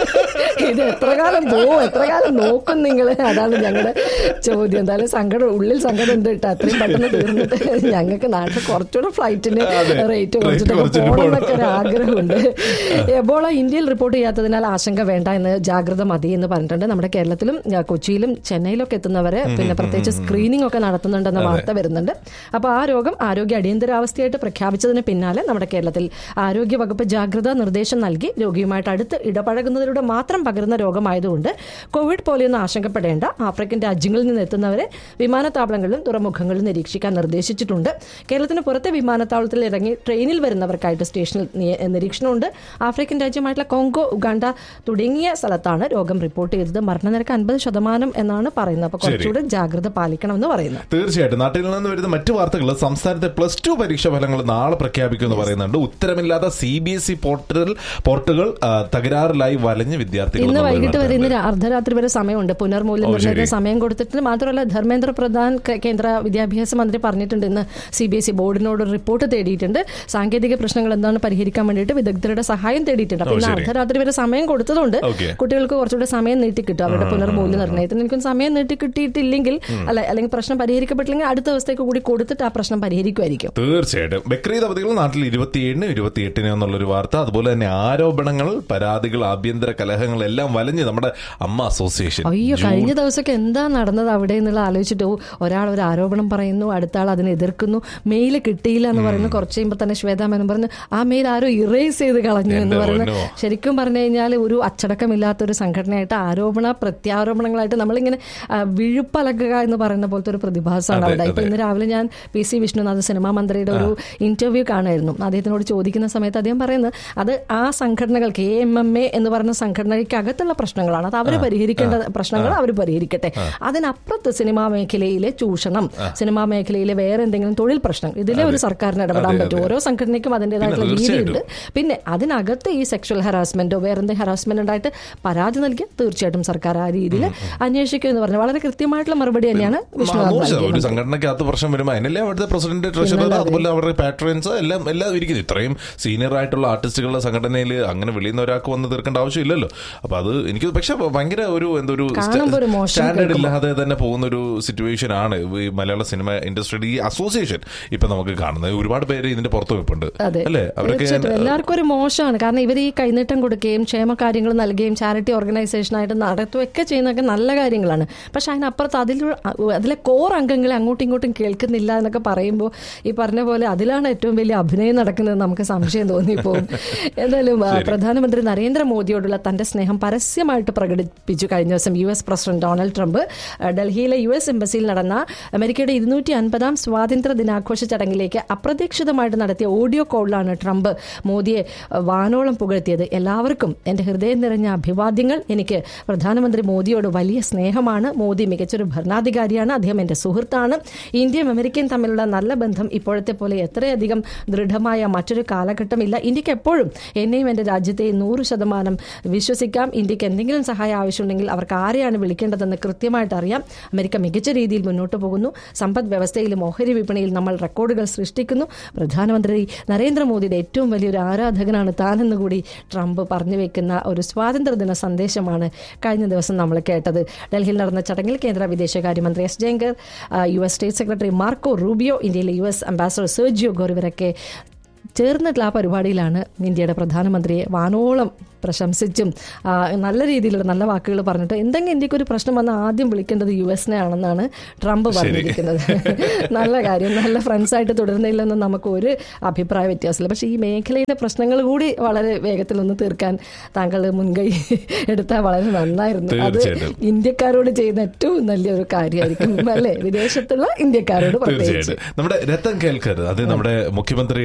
ഇത് എത്ര കാലം പോവും, എത്ര കാലം നോക്കും നിങ്ങൾ? അതാണ് ഞങ്ങളുടെ ചോദ്യം. എന്തായാലും സങ്കടം, ഉള്ളിൽ സങ്കടം ഉണ്ട് കേട്ടോ. അത്രയും പെട്ടെന്ന് തീർന്നിട്ട് ഞങ്ങൾക്ക് നാട്ടിൽ കുറച്ചുകൂടെ ഫ്ലൈറ്റിന് റേറ്റ് കുറച്ചിട്ട് പോകണമെന്നൊക്കെ ഒരു ആഗ്രഹമുണ്ട്. എബോള ഇന്ത്യയിൽ റിപ്പോർട്ട് ചെയ്യാത്തതിനാൽ ആശങ്ക വേണ്ട എന്ന്, ജാഗ്രത മതി എന്ന് പറഞ്ഞിട്ടുണ്ട്. നമ്മുടെ കേരളത്തിലും കൊച്ചിയിലും ചെന്നൈയിലൊക്കെ എത്തുന്നവരെ പിന്നെ പ്രത്യേകിച്ച് സ്ക്രീനിംഗ് ഒക്കെ നടത്തുന്നുണ്ടെന്ന വാർത്ത വരുന്നുണ്ട്. അപ്പോൾ ആ രോഗം ആരോഗ്യ അടിയന്തരാവസ്ഥയായിട്ട് പ്രഖ്യാപിച്ചതിന് പിന്നാലെ നമ്മുടെ കേരളത്തിൽ ആരോഗ്യ വകുപ്പ് ജാഗ്രതാ നിർദ്ദേശം നൽകി. രോഗിയുമായിട്ട് അടുത്ത് ഇടപഴകുന്നതിലൂടെ മാത്രം പകരുന്ന രോഗമായതുകൊണ്ട് കോവിഡ് പോലെയൊന്നും ആശങ്കപ്പെടേണ്ട. ആഫ്രിക്കൻ രാജ്യങ്ങളിൽ നിന്ന് എത്തുന്നവരെ വിമാനത്താവളങ്ങളിലും തുറമുഖങ്ങളിലും നിരീക്ഷിക്കാൻ നിർദ്ദേശിച്ചിട്ടുണ്ട്. കേരളത്തിന് പുറത്തെ വിമാനത്താവളത്തിൽ ഇറങ്ങി ട്രെയിനിൽ വരുന്നവർക്കായിട്ട് സ്റ്റേഷനിൽ നിരീക്ഷണമുണ്ട്. ആഫ്രിക്കൻ രാജ്യമായിട്ടുള്ള കോങ്കോ, ഉഗാണ്ട തുടങ്ങിയ സ്ഥലത്താണ് രോഗം റിപ്പോർട്ട് ചെയ്തത്. മരണനിരക്ക് 50% എന്നാണ് പറയുന്നത്. അപ്പോൾ കുറച്ചുകൂടെ ജാഗ്രത പാലിക്കണമെന്ന് പറയുന്നു. തീർച്ചയായിട്ടും. നാട്ടിൽ നിന്ന് വരുന്ന മറ്റു വാർത്തകൾ, സംസ്ഥാനത്തെ +2 പരീക്ഷാ ഫലങ്ങൾ നാളെ പ്രഖ്യാപിക്കുമെന്ന് പറയുന്നുണ്ട്. ഉത്തരമില്ലാത്ത CBSE പോർട്ടുകൾ തകരാറിലായി വലഞ്ഞ് വിദ്യാർത്ഥികൾ ഇന്ന് വൈകിട്ട് വരെ, ഇന്ന് അർദ്ധരാത്രി വരെ സമയമുണ്ട്. പുനർമൂല്യം നിർണ്ണയത്തിന് സമയം കൊടുത്തിട്ടുണ്ട്. മാത്രമല്ല ധർമ്മേന്ദ്ര പ്രധാൻ കേന്ദ്ര വിദ്യാഭ്യാസ മന്ത്രി പറഞ്ഞിട്ടുണ്ട് ഇന്ന് CBSE ബോർഡിനോട് റിപ്പോർട്ട് തേടിയിട്ടുണ്ട്. സാങ്കേതിക പ്രശ്നങ്ങൾ എന്താണ് പരിഹരിക്കാൻ വേണ്ടിയിട്ട് വിദഗ്ധരുടെ സഹായം തേടിയിട്ടുണ്ട്. അപ്പോൾ ഇന്ന് അർദ്ധരാത്രി വരെ സമയം കൊടുത്തതുകൊണ്ട് കുട്ടികൾക്ക് കുറച്ചുകൂടെ സമയം നീട്ടിക്കിട്ടും അവരുടെ പുനർമൂല്യ നിർണ്ണയത്തിന്. എനിക്കും സമയം നീട്ടിക്കിട്ടിയിട്ടില്ലെങ്കിൽ അല്ലെങ്കിൽ പ്രശ്നം പരിഹരിക്കപ്പെട്ടില്ലെങ്കിൽ അടുത്ത ദിവസത്തേക്ക് കൂടി കൊടുത്തിട്ട് ആ പ്രശ്നം പരിഹരിക്കുമായിരിക്കും. തീർച്ചയായിട്ടും. ബക്രീദ് അവധികൾ നാട്ടിൽ 27-ന് 28-ന് എന്നുള്ളൊരു വാർത്ത. അതുപോലെ തന്നെ ആരോപണങ്ങൾ, പരാതികൾ, ആഭ്യന്തര കലഹങ്ങൾ എല്ലാം വലഞ്ഞ് നമ്മുടെ അമ്മ അസോസിയേഷൻ. അയ്യോ, കഴിഞ്ഞ ദിവസമൊക്കെ എന്താ നടന്നത് അവിടെ എന്നുള്ള ആലോചിച്ചിട്ട് ഒരാൾ ഒരു ആരോപണം പറയുന്നു, അടുത്ത ആൾ അതിനെ എതിർക്കുന്നു. മെയിൽ കിട്ടിയില്ല എന്ന് പറയുന്നു. കുറച്ച് കഴിയുമ്പോൾ തന്നെ ശ്വേതാ മേനോൻ പറഞ്ഞു ആ മെയിൽ ആരോ ഇറേസ് ചെയ്ത് കളഞ്ഞു എന്ന് പറയുന്നു. ശരിക്കും പറഞ്ഞു കഴിഞ്ഞാൽ ഒരു അച്ചടക്കമില്ലാത്തൊരു സംഘടനയായിട്ട് പ്രത്യാരോപണങ്ങളായിട്ട് നമ്മളിങ്ങനെ വിഴുപ്പലക്കുക എന്ന് പറയുന്ന പോലത്തെ ഒരു പ്രതിഭാസമാണ് അവിടെ. ഇപ്പൊ ഇന്ന് രാവിലെ ഞാൻ PC വിഷ്ണുനാഥ് സിനിമാ മന്ത്രിയുടെ ഒരു ഇന്റർവ്യൂ കാണായിരുന്നു. അദ്ദേഹത്തിനോട് ചോദിക്കുന്ന സമയത്ത് അദ്ദേഹം പറയുന്നത് അത് ആ സംഘടനകൾക്ക് AMMA എന്ന് പറയുന്ന സംഘടനയ്ക്കകത്തുള്ള പ്രശ്നങ്ങളാണ്. അത് അവർ പരിഹരിക്കേണ്ട പ്രശ്നങ്ങൾ അവർ പരിഹരിക്കട്ടെ. അതിനപ്പുറത്ത് സിനിമാ മേഖലയിലെ ചൂഷണം, സിനിമാ മേഖലയിലെ വേറെ എന്തെങ്കിലും തൊഴിൽ പ്രശ്നം, ഇതിലെ ഒരു സർക്കാരിന് ഇടപെടാൻ പറ്റും. ഓരോ സംഘടനയ്ക്കും അതിൻ്റെതായിട്ടുള്ള രീതിയുണ്ട്. പിന്നെ അതിനകത്ത് ഈ സെക്ഷൽ ഹറാസ്മെന്റോ വേറെ എന്തെങ്കിലും ഹറാസ്മെന്റ് ഉണ്ടായിട്ട് പരാതി നൽകിയാൽ തീർച്ചയായിട്ടും സർക്കാർ ആ രീതിയിൽ അന്വേഷിക്കും എന്ന് പറഞ്ഞു. വളരെ കൃത്യമായിട്ടുള്ള മറുപടി തന്നെയാണ് വിഷ്ണു. ഒരു സംഘടനയ്ക്കകത്ത് പ്രശ്നം വരുമ്പോൾ അതിനല്ലേ അവിടുത്തെ പ്രസിഡന്റ്, ട്രഷറർ, അതുപോലെ അവരുടെ പാട്രൻസ് എല്ലാം ഇരിക്കുന്നു. ഇത്രയും സീനിയർ ആയിട്ടുള്ള ആർട്ടിസ്റ്റുകളുടെ സംഘടനയിൽ അങ്ങനെ വെളിയുന്ന ഒരാൾക്ക് വന്ന് തീർക്കേണ്ട ആവശ്യമില്ലല്ലോ. അപ്പൊ അത് എനിക്ക് പക്ഷെ ഭയങ്കര ഒരു സ്റ്റാൻഡേർഡ് ഇല്ലാതെ തന്നെ പോകുന്ന ഒരു സിറ്റുവേഷൻ ആണ് ഈ മലയാള സിനിമ ഇൻഡസ്ട്രിയുടെ ഈ അസോസിയേഷൻ ഇപ്പൊ നമുക്ക് കാണുന്നത്. ഒരുപാട് പേര് ഇതിന്റെ പുറത്തു വെപ്പുണ്ട് അല്ലേ? അവർക്ക് എല്ലാവർക്കും ഒരു മോശമാണ്. കാരണം ഇവർ ഈ കൈനീട്ടം കൊടുക്കുകയും ക്ഷേമകാര്യങ്ങൾ നൽകുകയും ചാരിറ്റി ഓർഗനൈസേഷനായിട്ട് നടത്തുകയൊക്കെ ചെയ്യുന്നതൊക്കെ നല്ല കാര്യങ്ങളാണ്. പക്ഷെ അതിനപ്പുറത്ത് അതിലെ കോർ അംഗങ്ങളെ അങ്ങോട്ടും ഇങ്ങോട്ടും കേൾക്കുന്നില്ല എന്നൊക്കെ പറയുമ്പോൾ ഈ പറഞ്ഞ പോലെ അതിലാണ് ഏറ്റവും വലിയ അഭിനയം നടക്കുന്നത് നമുക്ക് സംശയം തോന്നിപ്പോകും. എന്തായാലും പ്രധാനമന്ത്രി നരേന്ദ്രമോദിയോടുള്ള തന്റെ സ്നേഹം പരസ്യമായിട്ട് പ്രകടിപ്പിച്ചു കഴിഞ്ഞ ദിവസം US പ്രസിഡന്റ് ഡൊണാൾഡ് ട്രംപ്. ഡൽഹിയിലെ US എംബസിയിൽ നടന്ന അമേരിക്കയുടെ 250ാം സ്വാതന്ത്ര്യ ദിനാഘോഷ ചടങ്ങിലേക്ക് അപ്രതീക്ഷിതമായിട്ട് നടത്തിയ ഓഡിയോ കോളിലാണ് ട്രംപ് മോദിയെ വാനോളം പുകഴ്ത്തിയത്. എല്ലാവർക്കും എൻ്റെ ഹൃദയം നിറഞ്ഞ അഭിവാദ്യങ്ങൾ. എനിക്ക് പ്രധാനമന്ത്രി മോദിയോട് വലിയ സ്നേഹമാണ്. മോദി മികച്ചൊരു ഭരണാധികാരിയാണ്. അദ്ദേഹം എൻ്റെ സുഹൃത്താണ്. ഇന്ത്യയും അമേരിക്കയും തമ്മിലുള്ള നല്ല ബന്ധം ഇപ്പോഴത്തെ പോലെ എത്രയധികം ദൃഢമായ മറ്റൊരു കാലഘട്ടമില്ല. ഇന്ത്യക്ക് എപ്പോഴും എന്നെയും എൻ്റെ രാജ്യത്തെയും 100% വിശ്വസിക്കാം. ഇന്ത്യക്ക് എന്തെങ്കിലും സഹായം ആവശ്യമുണ്ടെങ്കിൽ അവർക്ക് ആരെയാണ് വിളിക്കേണ്ടതെന്ന് കൃത്യമായിട്ട് അറിയാം. അമേരിക്ക മികച്ച രീതിയിൽ മുന്നോട്ട് പോകുന്നു. സമ്പദ് വ്യവസ്ഥയിലും ഓഹരി വിപണിയിൽ നമ്മൾ റെക്കോർഡുകൾ സൃഷ്ടിക്കുന്നു. പ്രധാനമന്ത്രി നരേന്ദ്രമോദിയുടെ ഏറ്റവും വലിയൊരു ആരാധകനാണ് താനെന്ന് കൂടി ട്രംപ് പറഞ്ഞു വെക്കുന്ന ഒരു സ്വാതന്ത്ര്യദിന സന്ദേശമാണ് കഴിഞ്ഞ ദിവസം നമ്മൾ കേട്ടത്. ഡൽഹിയിൽ നടന്ന ചടങ്ങിൽ കേന്ദ്ര വിദേശകാര്യമന്ത്രി S Jaishankar, US state secretary Marco Rubio, ഇന്ത്യയിലെ US അംബാസഡർ സെർജിയോ ഗോറിവരൊക്കെ ചേർന്നിട്ടുള്ള ആ പരിപാടിയിലാണ് ഇന്ത്യയുടെ പ്രധാനമന്ത്രിയെ വാനോളം പ്രശംസിച്ചും നല്ല രീതിയിലുള്ള നല്ല വാക്കുകൾ പറഞ്ഞിട്ട് എന്തെങ്കിലും ഇന്ത്യക്ക് ഒരു പ്രശ്നം വന്നാൽ ആദ്യം വിളിക്കേണ്ടത് US-നെ ആണെന്നാണ് ട്രംപ് പറഞ്ഞിരിക്കുന്നത്. നല്ല കാര്യം, നല്ല ഫ്രണ്ട്സായിട്ട് തുടരുന്നില്ലെന്ന് നമുക്ക് ഒരു അഭിപ്രായ വ്യത്യാസമില്ല. പക്ഷേ ഈ മേഖലയിലെ പ്രശ്നങ്ങൾ കൂടി വളരെ വേഗത്തിലൊന്ന് തീർക്കാൻ താങ്കൾ മുൻകൈ എടുത്താൽ വളരെ നന്നായിരുന്നു. അത് ഇന്ത്യക്കാരോട് ചെയ്യുന്ന ഏറ്റവും നല്ലൊരു കാര്യമായിരിക്കും അല്ലേ? വിദേശത്തുള്ള ഇന്ത്യക്കാരോട് പ്രത്യേകിച്ച്. നമ്മുടെ രത്തൻ കേൽക്കർ, അത് നമ്മുടെ മുഖ്യമന്ത്രിയുടെ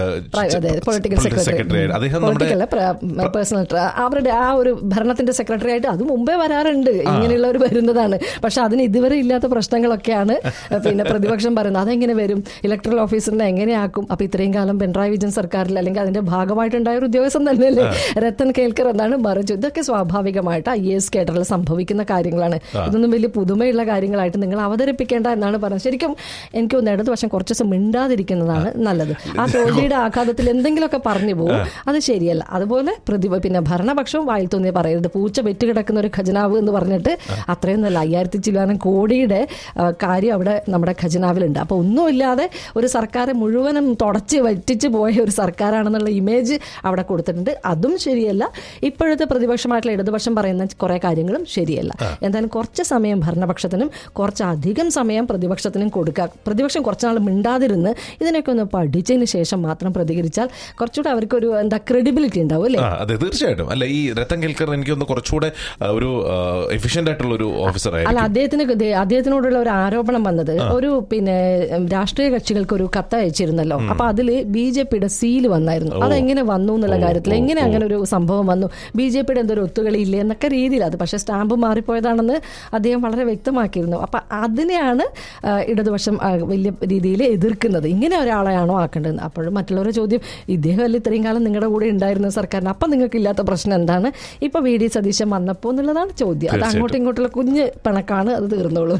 പൊളിറ്റിക്കൽ സെക്രട്ടറി, അദ്ദേഹം പേഴ്സണൽ അവരുടെ ആ ഒരു ഭരണത്തിന്റെ സെക്രട്ടറി ആയിട്ട് അത് മുമ്പേ വരാറുണ്ട്. ഇങ്ങനെയുള്ളവർ വരുന്നതാണ്. പക്ഷെ അതിന് ഇതുവരെ ഇല്ലാത്ത പ്രശ്നങ്ങളൊക്കെയാണ് പിന്നെ പ്രതിപക്ഷം പറയുന്നത്. അതെങ്ങനെ വരും, ഇലക്ട്രൽ ഓഫീസറിനെ എങ്ങനെയാക്കും? അപ്പൊ ഇത്രയും കാലം പിണറായി വിജയൻ സർക്കാരിൽ അല്ലെങ്കിൽ അതിന്റെ ഭാഗമായിട്ടുണ്ടായ ഒരു ഉദ്യോഗസ്ഥൻ തന്നെയല്ലേ രത്തൻ കേൽക്കർ എന്നാണ് മറിച്ചു. ഇതൊക്കെ സ്വാഭാവികമായിട്ട് IAS കേഡറിൽ സംഭവിക്കുന്ന കാര്യങ്ങളാണ്. ഇതൊന്നും വലിയ പുതുമയുള്ള കാര്യങ്ങളായിട്ട് നിങ്ങൾ അവതരിപ്പിക്കേണ്ട എന്നാണ് പറയുന്നത്. ശരിക്കും എനിക്ക് തോന്നുന്നു ഇടതുപക്ഷം കുറച്ച് ദിവസം മിണ്ടാതിരിക്കുന്നതാണ് നല്ലത്. ആ തോൽവിയുടെ ആഘാതത്തിൽ എന്തെങ്കിലുമൊക്കെ പറഞ്ഞു പോകും, അത് ശരിയല്ല. അതുപോലെ പിന്നെ ഭരണപക്ഷവും വായിൽ തോന്നിയ പറയരുത്. പൂച്ച വെറ്റുകിടക്കുന്ന ഒരു ഖജനാവ് എന്ന് പറഞ്ഞിട്ട് അത്രയും നല്ല 5000 ചില്ലാനം കോടിയുടെ കാര്യം അവിടെ നമ്മുടെ ഖജനാവിലുണ്ട്. അപ്പോൾ ഒന്നുമില്ലാതെ ഒരു സർക്കാരെ മുഴുവനും തുടച്ച് വറ്റിച്ച് പോയ ഒരു സർക്കാരാണെന്നുള്ള ഇമേജ് അവിടെ കൊടുത്തിട്ടുണ്ട്. അതും ശരിയല്ല. ഇപ്പോഴത്തെ പ്രതിപക്ഷമായിട്ടുള്ള ഇടതുപക്ഷം പറയുന്ന കുറേ കാര്യങ്ങളും ശരിയല്ല. എന്തായാലും കുറച്ച് സമയം ഭരണപക്ഷത്തിനും കുറച്ചധികം സമയം പ്രതിപക്ഷത്തിനും കൊടുക്കുക. പ്രതിപക്ഷം കുറച്ചുനാൾ മിണ്ടാതിരുന്ന് ഇതിനൊക്കെ ഒന്ന് പഠിച്ചതിന് ശേഷം മാത്രം പ്രതികരിച്ചാൽ കുറച്ചുകൂടെ അവർക്കൊരു ക്രെഡിബിലിറ്റി ഉണ്ടാവും അല്ലേ? അതെ, തീർച്ചയായിട്ടും. അല്ല, ഈ രത്തൻ കേൽക്കർ എനിക്കൊന്ന് കുറച്ചുകൂടെ ഒരു എഫിഷ്യന്റ് ആയിട്ടുള്ള ഒരു ഓഫീസർ അല്ല. അദ്ദേഹത്തിനോടുള്ള ഒരു ആരോപണം വന്നത് ഒരു പിന്നെ രാഷ്ട്രീയ കക്ഷികൾക്ക് ഒരു കത്ത് അയച്ചിരുന്നല്ലോ. അപ്പൊ അതില് BJPയുടെ സീല് വന്നായിരുന്നു. അതെങ്ങനെ വന്നു എന്നുള്ള കാര്യത്തിൽ എങ്ങനെ അങ്ങനെ ഒരു സംഭവം വന്നു, BJPയുടെ എന്തൊരു ഒത്തുകളി ഇല്ലേ എന്നൊക്കെ രീതിയിൽ അത് പക്ഷെ സ്റ്റാമ്പ് മാറിപ്പോയതാണെന്ന് അദ്ദേഹം വളരെ വ്യക്തമാക്കിയിരുന്നു. അപ്പൊ അതിനെയാണ് ഇടതുപക്ഷം വലിയ രീതിയിൽ എതിർക്കുന്നത്. ഇങ്ങനെ ഒരാളെയാണോ ആക്കേണ്ടത്? അപ്പോഴും മറ്റുള്ളവരുടെ ചോദ്യം, ഇദ്ദേഹം അല്ല ഇത്രയും കാലം നിങ്ങളുടെ കൂടെ ഉണ്ടായിരുന്ന സർക്കാരിന്, അപ്പം നിങ്ങൾക്ക് ഇല്ലാത്ത പ്രശ്നം എന്താണ്? ഇപ്പൊ VD സതീശൻ വന്നപ്പോ എന്നുള്ളതാണ് ചോദ്യം. അത് അങ്ങോട്ടും ഇങ്ങോട്ടുള്ള കുഞ്ഞ് പിണക്കാണ്, അത് തീർന്നോളും.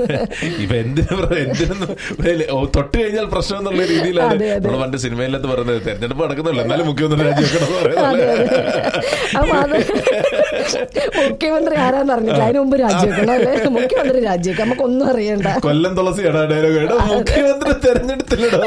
തൊട്ട് കഴിഞ്ഞാൽ പ്രശ്നം എന്നുള്ള രീതിയിലാണ് പണ്ട് സിനിമയിലത്ത് പറഞ്ഞത്. തെരഞ്ഞെടുപ്പ് നടക്കുന്നില്ല, എന്നാലും മുഖ്യമന്ത്രി രാജിവെക്കണം. മുഖ്യമന്ത്രി ആരാന്ന് അറിഞ്ഞില്ല, അതിന് മുമ്പ് രാജിവെക്കണം അല്ലേ? മുഖ്യമന്ത്രി രാജിവെക്കാം, നമുക്കൊന്നും അറിയണ്ട. കൊല്ലം തുളസിയാണ് ഡയലോഗ്. മുഖ്യമന്ത്രി തെരഞ്ഞെടുത്തില്ലടോ.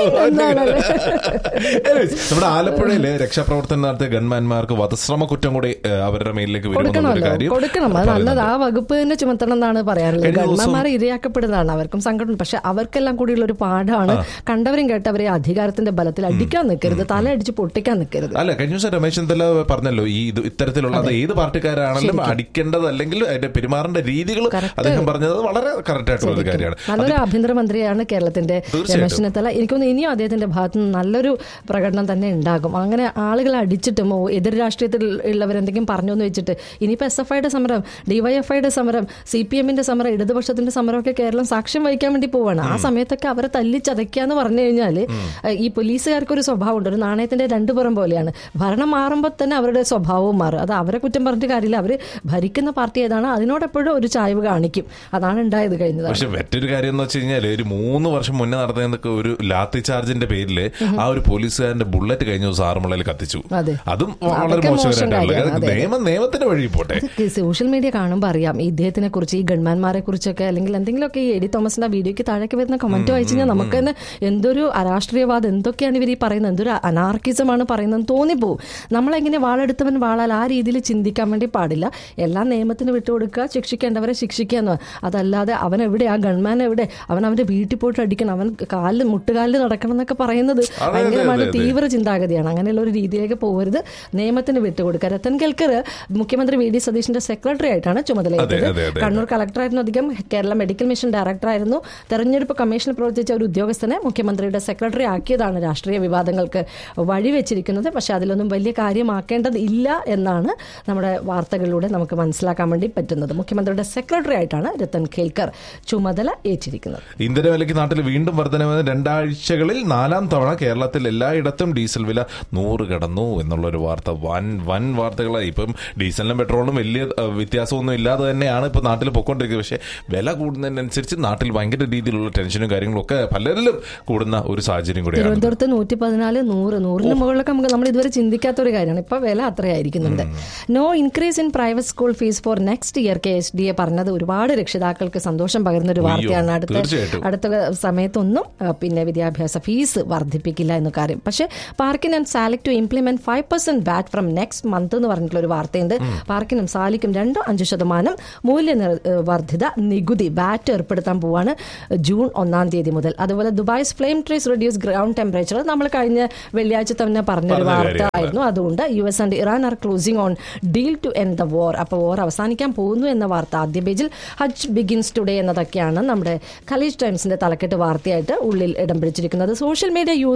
നമ്മുടെ ആലപ്പുഴയിലെ രക്ഷാപ്രവർത്തനം നടത്തിയ ഗൺമാൻമാർക്ക് വധശ്രമ കുറ്റം കൂടി അവരുടെ മേലിലേക്ക് കൊടുക്കണം. അത് നല്ലത്. ആ വകുപ്പ് തന്നെ ചുമത്തണം എന്നാണ് പറയാനുള്ളത്. ഗൺമാന്മാരെ ഇരയാക്കപ്പെടുന്നതാണ്, അവർക്കും സങ്കടം. പക്ഷെ അവർക്കെല്ലാം കൂടിയുള്ള ഒരു പാഠമാണ്. കണ്ടവരും കേട്ടവരെ അധികാരത്തിന്റെ ബലത്തിൽ അടിക്കാൻ നിൽക്കരുത്, തല അടിച്ച് പൊട്ടിക്കാൻ നിൽക്കരുത്. അല്ല, കഴിഞ്ഞ ദിവസം രമേശ് ചെന്നിത്തല പറഞ്ഞല്ലോ, ഈ ഇത്തരത്തിലുള്ള ഏത് പാർട്ടിക്കാരാണെങ്കിലും അടിക്കേണ്ടത് അല്ലെങ്കിൽ അതിന്റെ പെരുമാറേണ്ട രീതികൾ അദ്ദേഹം പറഞ്ഞത് വളരെ കറക്റ്റ് ആയിട്ടുള്ള ഒരു കാര്യമാണ്. നല്ലൊരു ആഭ്യന്തരമന്ത്രിയാണ് കേരളത്തിന്റെ രമേശ് ചെന്നിത്തല. എനിക്കൊന്ന് ഇനിയും അദ്ദേഹത്തിന്റെ ഭാഗത്ത് നിന്ന് നല്ലൊരു പ്രകടനം തന്നെ ഉണ്ടാകും. അങ്ങനെ ആളുകളെ അടിച്ചിട്ടും എതിർ രാഷ്ട്രീയത്തിൽ ഉള്ളവരെന്തെങ്കിലും പറഞ്ഞു എന്ന് വെച്ചിട്ട് ഇനിയിപ്പോൾ SFIയുടെ സമരം, DYFIയുടെ സമരം, CPMന്റെ സമരം, ഇടതുപക്ഷത്തിന്റെ സമരമൊക്കെ കേരളം സാക്ഷ്യം വഹിക്കാൻ വേണ്ടി പോവാണ്. ആ സമയത്തൊക്കെ അവരെ തല്ലിച്ചതയ്ക്കാന്ന് പറഞ്ഞു കഴിഞ്ഞാൽ ഈ പോലീസുകാർക്കൊരു സ്വഭാവമുണ്ട്, ഒരു നാണയത്തിന്റെ രണ്ടു പുറം പോലെയാണ്. ഭരണം മാറുമ്പോൾ തന്നെ അവരുടെ സ്വഭാവവും മാറും. അത് അവരെ കുറ്റം പറഞ്ഞിട്ട് കാര്യമില്ല. അവർ ഭരിക്കുന്ന പാർട്ടി ഏതാണ് അതിനോടെപ്പോഴും ഒരു ചായ്വ് കാണിക്കും. അതാണ് ഉണ്ടായത് കഴിഞ്ഞത്. പക്ഷെ മറ്റൊരു കാര്യം എന്ന് വെച്ച് കഴിഞ്ഞാൽ ഒരു 3 വർഷം മുന്നേ നടന്നതൊക്കെ ഒരു ലാത്തി ചാർജിന്റെ പേരിൽ ആ ഒരു പോലീസുകാരന്റെ ബുള്ളറ്റ് കഴിഞ്ഞ ദിവസം ആറുമളയിൽ കത്തിച്ചു. അതും വളരെ മോശമായിട്ടുള്ള നിയമത്തിന്റെ വഴി പോട്ടെ. സോഷ്യൽ മീഡിയ കാണുമ്പോൾ അറിയാം ഇദ്ദേഹത്തിനെ കുറിച്ച്, ഈ ഗൺമാന്മാരെ കുറിച്ചൊക്കെ അല്ലെങ്കിൽ എന്തെങ്കിലുമൊക്കെ ഈ എഡി തോമസിന്റെ വീഡിയോക്ക് താഴേക്ക് വരുന്ന കമന്റ് വായിച്ചു കഴിഞ്ഞാൽ നമുക്ക് തന്നെ എന്തൊരു അരാഷ്ട്രീയവാദം, എന്തൊക്കെയാണ് ഇവർ ഈ പറയുന്നത്, എന്തൊരു അനാർക്കിസമാണ് പറയുന്നത് തോന്നിപ്പോവും. നമ്മളെങ്ങനെ വാളെടുത്തവൻ വാളാൽ ആ രീതിയിൽ ചിന്തിക്കാൻ വേണ്ടി പാടില്ല. എല്ലാം നിയമത്തിന് വിട്ടുകൊടുക്കുക, ശിക്ഷിക്കേണ്ടവരെ ശിക്ഷിക്കുക എന്ന്. അതല്ലാതെ അവൻ എവിടെ, ആ ഗൺമാൻ എവിടെ, അവൻ അവന്റെ വീട്ടിൽ പോയിട്ട് അടിക്കണം, അവൻ മുട്ടുകാലിൽ നടക്കണം എന്നൊക്കെ പറയുന്നത് ഭയങ്കരമായ തീവ്ര ചിന്താഗതിയാണ്. അങ്ങനെയുള്ള ഒരു രീതിയിലേക്ക് പോകരുത്. നിയമത്തിന് വിട്ടുകൊടുക്കുക. രത്തൻ കേൽക്കർ മുഖ്യമന്ത്രി VD സതീശന്റെ സെക്രട്ടറി ആയിട്ടാണ് ചുമതലയേറ്റത്. കണ്ണൂർ കളക്ടറായിരുന്നു അദ്ദേഹം. Kerala medical mission ഡയറക്ടറായിരുന്നു. തെരഞ്ഞെടുപ്പ് കമ്മീഷനിൽ പ്രവർത്തിച്ച ഒരു ഉദ്യോഗസ്ഥനെ മുഖ്യമന്ത്രിയുടെ സെക്രട്ടറി ആക്കിയതാണ് രാഷ്ട്രീയ വിവാദങ്ങൾക്ക് വഴിവെച്ചിരിക്കുന്നത്. പക്ഷെ അതിലൊന്നും വലിയ കാര്യമാക്കേണ്ടത് ഇല്ല എന്നാണ് നമ്മുടെ വാർത്തകളിലൂടെ നമുക്ക് മനസ്സിലാക്കാൻ വേണ്ടി പറ്റുന്നത്. മുഖ്യമന്ത്രിയുടെ സെക്രട്ടറി ആയിട്ടാണ് രത്തൻ കേൽക്കർ ചുമതല ഏറ്റിരിക്കുന്നത്. ഇന്ധനവിലയ്ക്ക് നാട്ടിൽ വീണ്ടും വർധനവ്. 2 ആഴ്ചകളിൽ 4ാം തവണ കേരളത്തിൽ എല്ലായിടത്തും ഡീസൽ വില 100 കടന്നു എന്നുള്ളൊരു വാർത്ത. വൻ വാർത്തകളായി. ഇപ്പം ഡീസലിനും പെട്രോളിനും വലിയ വ്യത്യാസമൊന്നും ഇല്ലാതെ തന്നെയാണ് ഇപ്പം നാട്ടിൽ പൊയ്ക്കൊണ്ടിരിക്കുന്നത്. പക്ഷേ വില കൂടുന്നതിനനുസരിച്ച് നാട്ടിൽ ഭയങ്കര രീതിയിലുള്ള ടെൻഷനും കാര്യങ്ങളും ഒക്കെ പലരിലും കൂടുന്ന ഒരു സാഹചര്യം കൂടിയാണ്. തിരുവനന്തപുരത്ത് 114, 100 മുകളിലൊക്കെ നമ്മൾ ഇതുവരെ ചിന്തിക്കാത്ത ഒരു കാര്യമാണ്. ഇപ്പൊ വില അത്രയായിരിക്കുന്നുണ്ട്. No increase in private school fees for next year. KSDA പറഞ്ഞത് ഒരുപാട് രക്ഷിതാക്കൾക്ക് സന്തോഷം പകരുന്ന ഒരു വാർത്തയാണ്. അടുത്ത സമയത്തൊന്നും പിന്നെ വിദ്യാഭ്യാസ ഫീസ് വർദ്ധിപ്പിക്കില്ല എന്ന കാര്യം. പക്ഷേ Parkin and Salik to implement 5% VAT from next month എന്ന് പറഞ്ഞിട്ടുള്ള ഒരു വാർത്തയുണ്ട്. പാർക്കിനും സാലിക്കും 2-5% മൂല്യവർദ്ധിത നികുതി VAT ഏർപ്പെടുത്താൻ പോവാണ് ജൂൺ 1-ാം തീയതി മുതൽ. അതുപോലെ ദുബായ്സ് flame trees reduce ground temperature നമ്മൾ കഴിഞ്ഞ വെള്ളിയാഴ്ച തന്നെ പറഞ്ഞൊരു വാർത്ത ആയിരുന്നു. അതുകൊണ്ട് US and Iran R closing on deal to end the war. അപ്പോൾ വാർ അവസാനിക്കാൻ പോകുന്നു എന്ന വാർത്ത ആദ്യ പേജിൽ. ഹജ്ജ് ബിഗിൻസ് ടുഡേ എന്നതൊക്കെയാണ് നമ്മുടെ ഖലീജ് ടൈംസിന്റെ തലക്കെട്ട് വാർത്തയായിട്ട് ഉള്ളിൽ ഇടം പിടിച്ചിരിക്കുന്നത്. Social media users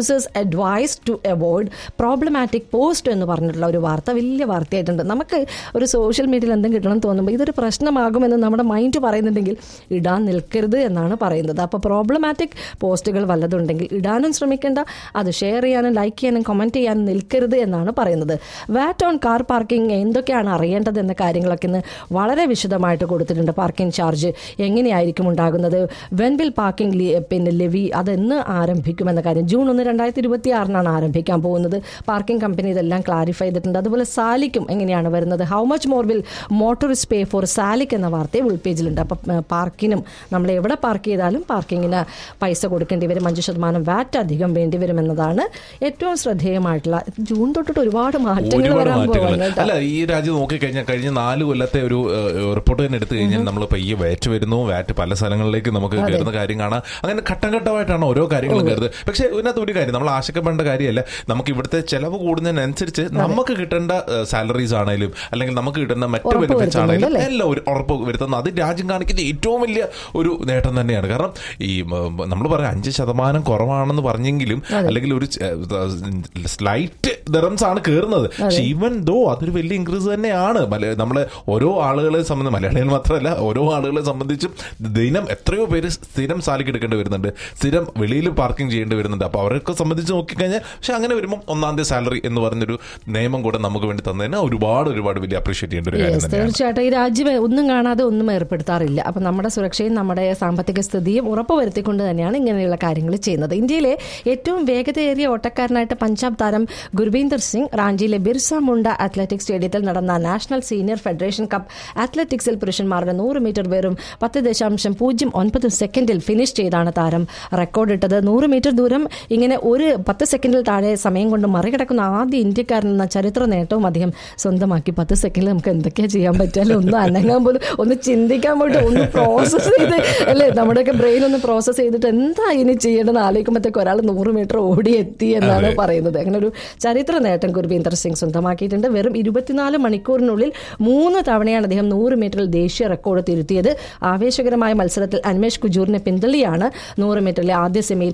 advice to avoid problematic post എന്ന് പറഞ്ഞിട്ടുള്ള ഒരു വാർത്ത വലിയ വാർത്തയായിട്ടുണ്ട്. നമുക്ക് ഒരു സോഷ്യൽ മീഡിയയിൽ എന്തെങ്കിലും കിട്ടണം തോന്നുമ്പോൾ ഇതൊരു പ്രശ്നമാകുമെന്ന് നമ്മുടെ മൈൻഡ് പറയുന്നുണ്ടെങ്കിൽ ഇടാൻ നിൽക്കരുത് എന്നാണ് പറയുന്നത്. അപ്പോൾ പ്രോബ്ലമാറ്റിക് പോസ്റ്റുകൾ വല്ലതുണ്ടെങ്കിൽ ഇടാനും ശ്രമിക്കേണ്ട, അത് ഷെയർ ചെയ്യാനും ലൈക്ക് ചെയ്യാനും കമൻറ്റ് ചെയ്യാനും നിൽക്കരുത് എന്നാണ് പറയുന്നത്. വാറ്റ് ഓൺ കാർ പാർക്കിംഗ് എന്തൊക്കെയാണ് അറിയേണ്ടത് എന്ന കാര്യങ്ങളൊക്കെ ഇന്ന് വളരെ വിശദമായിട്ട് കൊടുത്തിട്ടുണ്ട്. പാർക്കിംഗ് ചാർജ് എങ്ങനെയായിരിക്കും ഉണ്ടാകുന്നത്, വെൻ വിൽ പാർക്കിംഗ് ലെവി അതെന്ന് ആരംഭിക്കുമെന്ന കാര്യം, ജൂൺ 1, 2026 ആരംഭിക്കാൻ പോകുന്നത്. പാർക്കിംഗ് കമ്പനി ഇതെല്ലാം ക്ലാരിഫൈ ചെയ്തിട്ടുണ്ട്. അതുപോലെ സാലിക്കും എങ്ങനെയാണ് വരുന്നത്, how much more will മോട്ടോറിസ്റ്റ് pay for Salik എന്ന വാർത്തയും ഉൾപേജിലുണ്ട്. അപ്പം പാർക്കിനും നമ്മൾ എവിടെ പാർക്ക് ചെയ്താലും പാർക്കിങ്ങിന് പൈസ കൊടുക്കേണ്ടി വരും, 5% വാറ്റ് അധികം വേണ്ടി വരും എന്നതാണ് ഏറ്റവും ശ്രദ്ധേയമായിട്ടുള്ള. ജൂൺ തൊട്ടിട്ട് ഒരുപാട് മാറ്റങ്ങൾ വരാൻ പോകുന്നുണ്ട്. അല്ല, ഈ രാജ്യം നോക്കിക്കഴിഞ്ഞാൽ കഴിഞ്ഞ 4 കൊല്ലത്തെ ഒരു റിപ്പോർട്ട് തന്നെ എടുത്തു കഴിഞ്ഞാൽ നമ്മളിപ്പോൾ ഈ വാറ്റ് വരുന്നു, വാറ്റ് പല സ്ഥലങ്ങളിലേക്ക് നമുക്ക് കയറുന്ന കാര്യം കാണാം. അങ്ങനെ ഘട്ടം ഘട്ടമായിട്ടാണ് ഓരോ കാര്യങ്ങളും കയറുന്നത്. പക്ഷേ ഇതിനകത്ത് ഒരു കാര്യം നമ്മൾ ആശങ്കപ്പെടേണ്ട കാര്യമല്ല. നമുക്ക് ഇവിടുത്തെ ചെലവ് കൂടുന്നതിനനുസരിച്ച് നമുക്ക് കിട്ടേണ്ട സാലറീസ് ആണെങ്കിലും അല്ലെങ്കിൽ നമുക്ക് കിട്ടുന്ന മറ്റ് ബെനിഫിറ്റ്സ് ആണെങ്കിലും എല്ലാം ഒരു ഉറപ്പ് വരുത്തുന്നത് അത് രാജ്യം കാണിക്കുന്ന ഏറ്റവും വലിയ ഒരു നേട്ടം തന്നെയാണ്. കാരണം ഈ നമ്മൾ പറയാം 5% കുറവാണെന്ന് പറഞ്ഞെങ്കിലും അല്ലെങ്കിൽ ഒരു സ്ലൈറ്റ് ദറംസ് ആണ് കയറുന്നത്. പക്ഷെ ഈവൻ ദോ അതൊരു വലിയ ഇൻക്രീസ് തന്നെയാണ്. നമ്മളെ ഓരോ ആളുകളെ സംബന്ധിച്ച്, മലയാളികൾ മാത്രമല്ല ഓരോ ആളുകളെ സംബന്ധിച്ചും ദിനം എത്രയോ പേര് സ്ഥിരം സാലിക്ക് എടുക്കേണ്ടി വരുന്നുണ്ട്, സ്ഥിരം വെളിയിൽ പാർക്കിംഗ് ചെയ്യേണ്ടി വരുന്നുണ്ട്. അപ്പോൾ അവരൊക്കെ സംബന്ധിച്ച് നോക്കിക്കഴിഞ്ഞാൽ പക്ഷെ അങ്ങനെ വരുമ്പോൾ 1ാം തീയതി സാലറി എന്ന് പറഞ്ഞൊരു നിയമം കൂടെ നമുക്ക് വേണ്ടി തന്നതിന് ഒരുപാട് വലിയ അപ്രീഷിയേറ്റ് ചെയ്യേണ്ട ഒരു കാര്യം തന്നെയാണ്. തീർച്ചയായിട്ടും ഈ രാജ്യം ഒന്നും കാണാതെ ഒന്നും ഏർപ്പെടുത്താറില്ല. അപ്പം നമ്മുടെ സുരക്ഷയും നമ്മുടെ സാമ്പത്തിക സ്ഥിതിയും ഉറപ്പുവരുത്തിക്കൊണ്ട് തന്നെയാണ് ഇങ്ങനെയുള്ള കാര്യങ്ങൾ ചെയ്യുന്നത്. ഇന്ത്യയിലെ ഏറ്റവും വേഗതയേറിയ ഓട്ടക്കാരനായിട്ട് പഞ്ചാബ് താരം ഗുർവീന്ദർ സിംഗ് റാഞ്ചിയിലെ ബിർസ മുണ്ട അത്ലറ്റിക്സ് സ്റ്റേഡിയത്തിൽ നടന്ന നാഷണൽ സീനിയർ ഫെഡറേഷൻ കപ്പ് അത്ലറ്റിക്സിൽ പുരുഷന്മാരുടെ 100 മീറ്റർ വെറും 10.09 സെക്കൻഡിൽ ഫിനിഷ് ചെയ്താണ് താരം റെക്കോർഡിട്ടത്. 100 മീറ്റർ ദൂരം ഇങ്ങനെ ഒരു 10 സെക്കൻഡിൽ താഴെ സമയം കൊണ്ട് മറികടക്കുന്ന ആദ്യ ഇന്ത്യക്കാരൻ എന്ന ചരിത്ര നേട്ടവും അദ്ദേഹം സ്വന്തമാക്കി. 10 സെക്കൻഡിൽ നമുക്ക് എന്തൊക്കെയാ ചെയ്യാൻ പറ്റാലും ഒന്ന് അനങ്ങാൻ പോലും, ഒന്ന് ചിന്തിക്കാൻ പോയിട്ട്, ഒന്ന് പ്രോസസ്സ് ചെയ്ത് അല്ലേ, നമ്മുടെയൊക്കെ ബ്രെയിൻ ഒന്ന് പ്രോസസ്സ് ചെയ്തിട്ട് എന്താ ഇനി ചെയ്യേണ്ടതെന്ന് ആലോചിക്കുമ്പോഴത്തേക്ക് ഒരാൾ 100 മീറ്റർ ഓടി എത്തി എന്നാണ് പറയുന്നത്. അങ്ങനെ ഒരു ചരിത്ര നേട്ടം ഗുർവീന്ദർ സിംഗ് സ്വന്തമാക്കിയിട്ടുണ്ട്. വെറും 24 മണിക്കൂറിനുള്ളിൽ 3 തവണയാണ് അദ്ദേഹം 100 മീറ്ററിൽ ദേശീയ റെക്കോർഡ് തിരുത്തിയത്. ആവേശകരമായ മത്സരത്തിൽ അന്മേഷ് കുജൂറിനെ പിന്തള്ളിയാണ് 100 മീറ്ററിലെ ആദ്യ സെമിയിൽ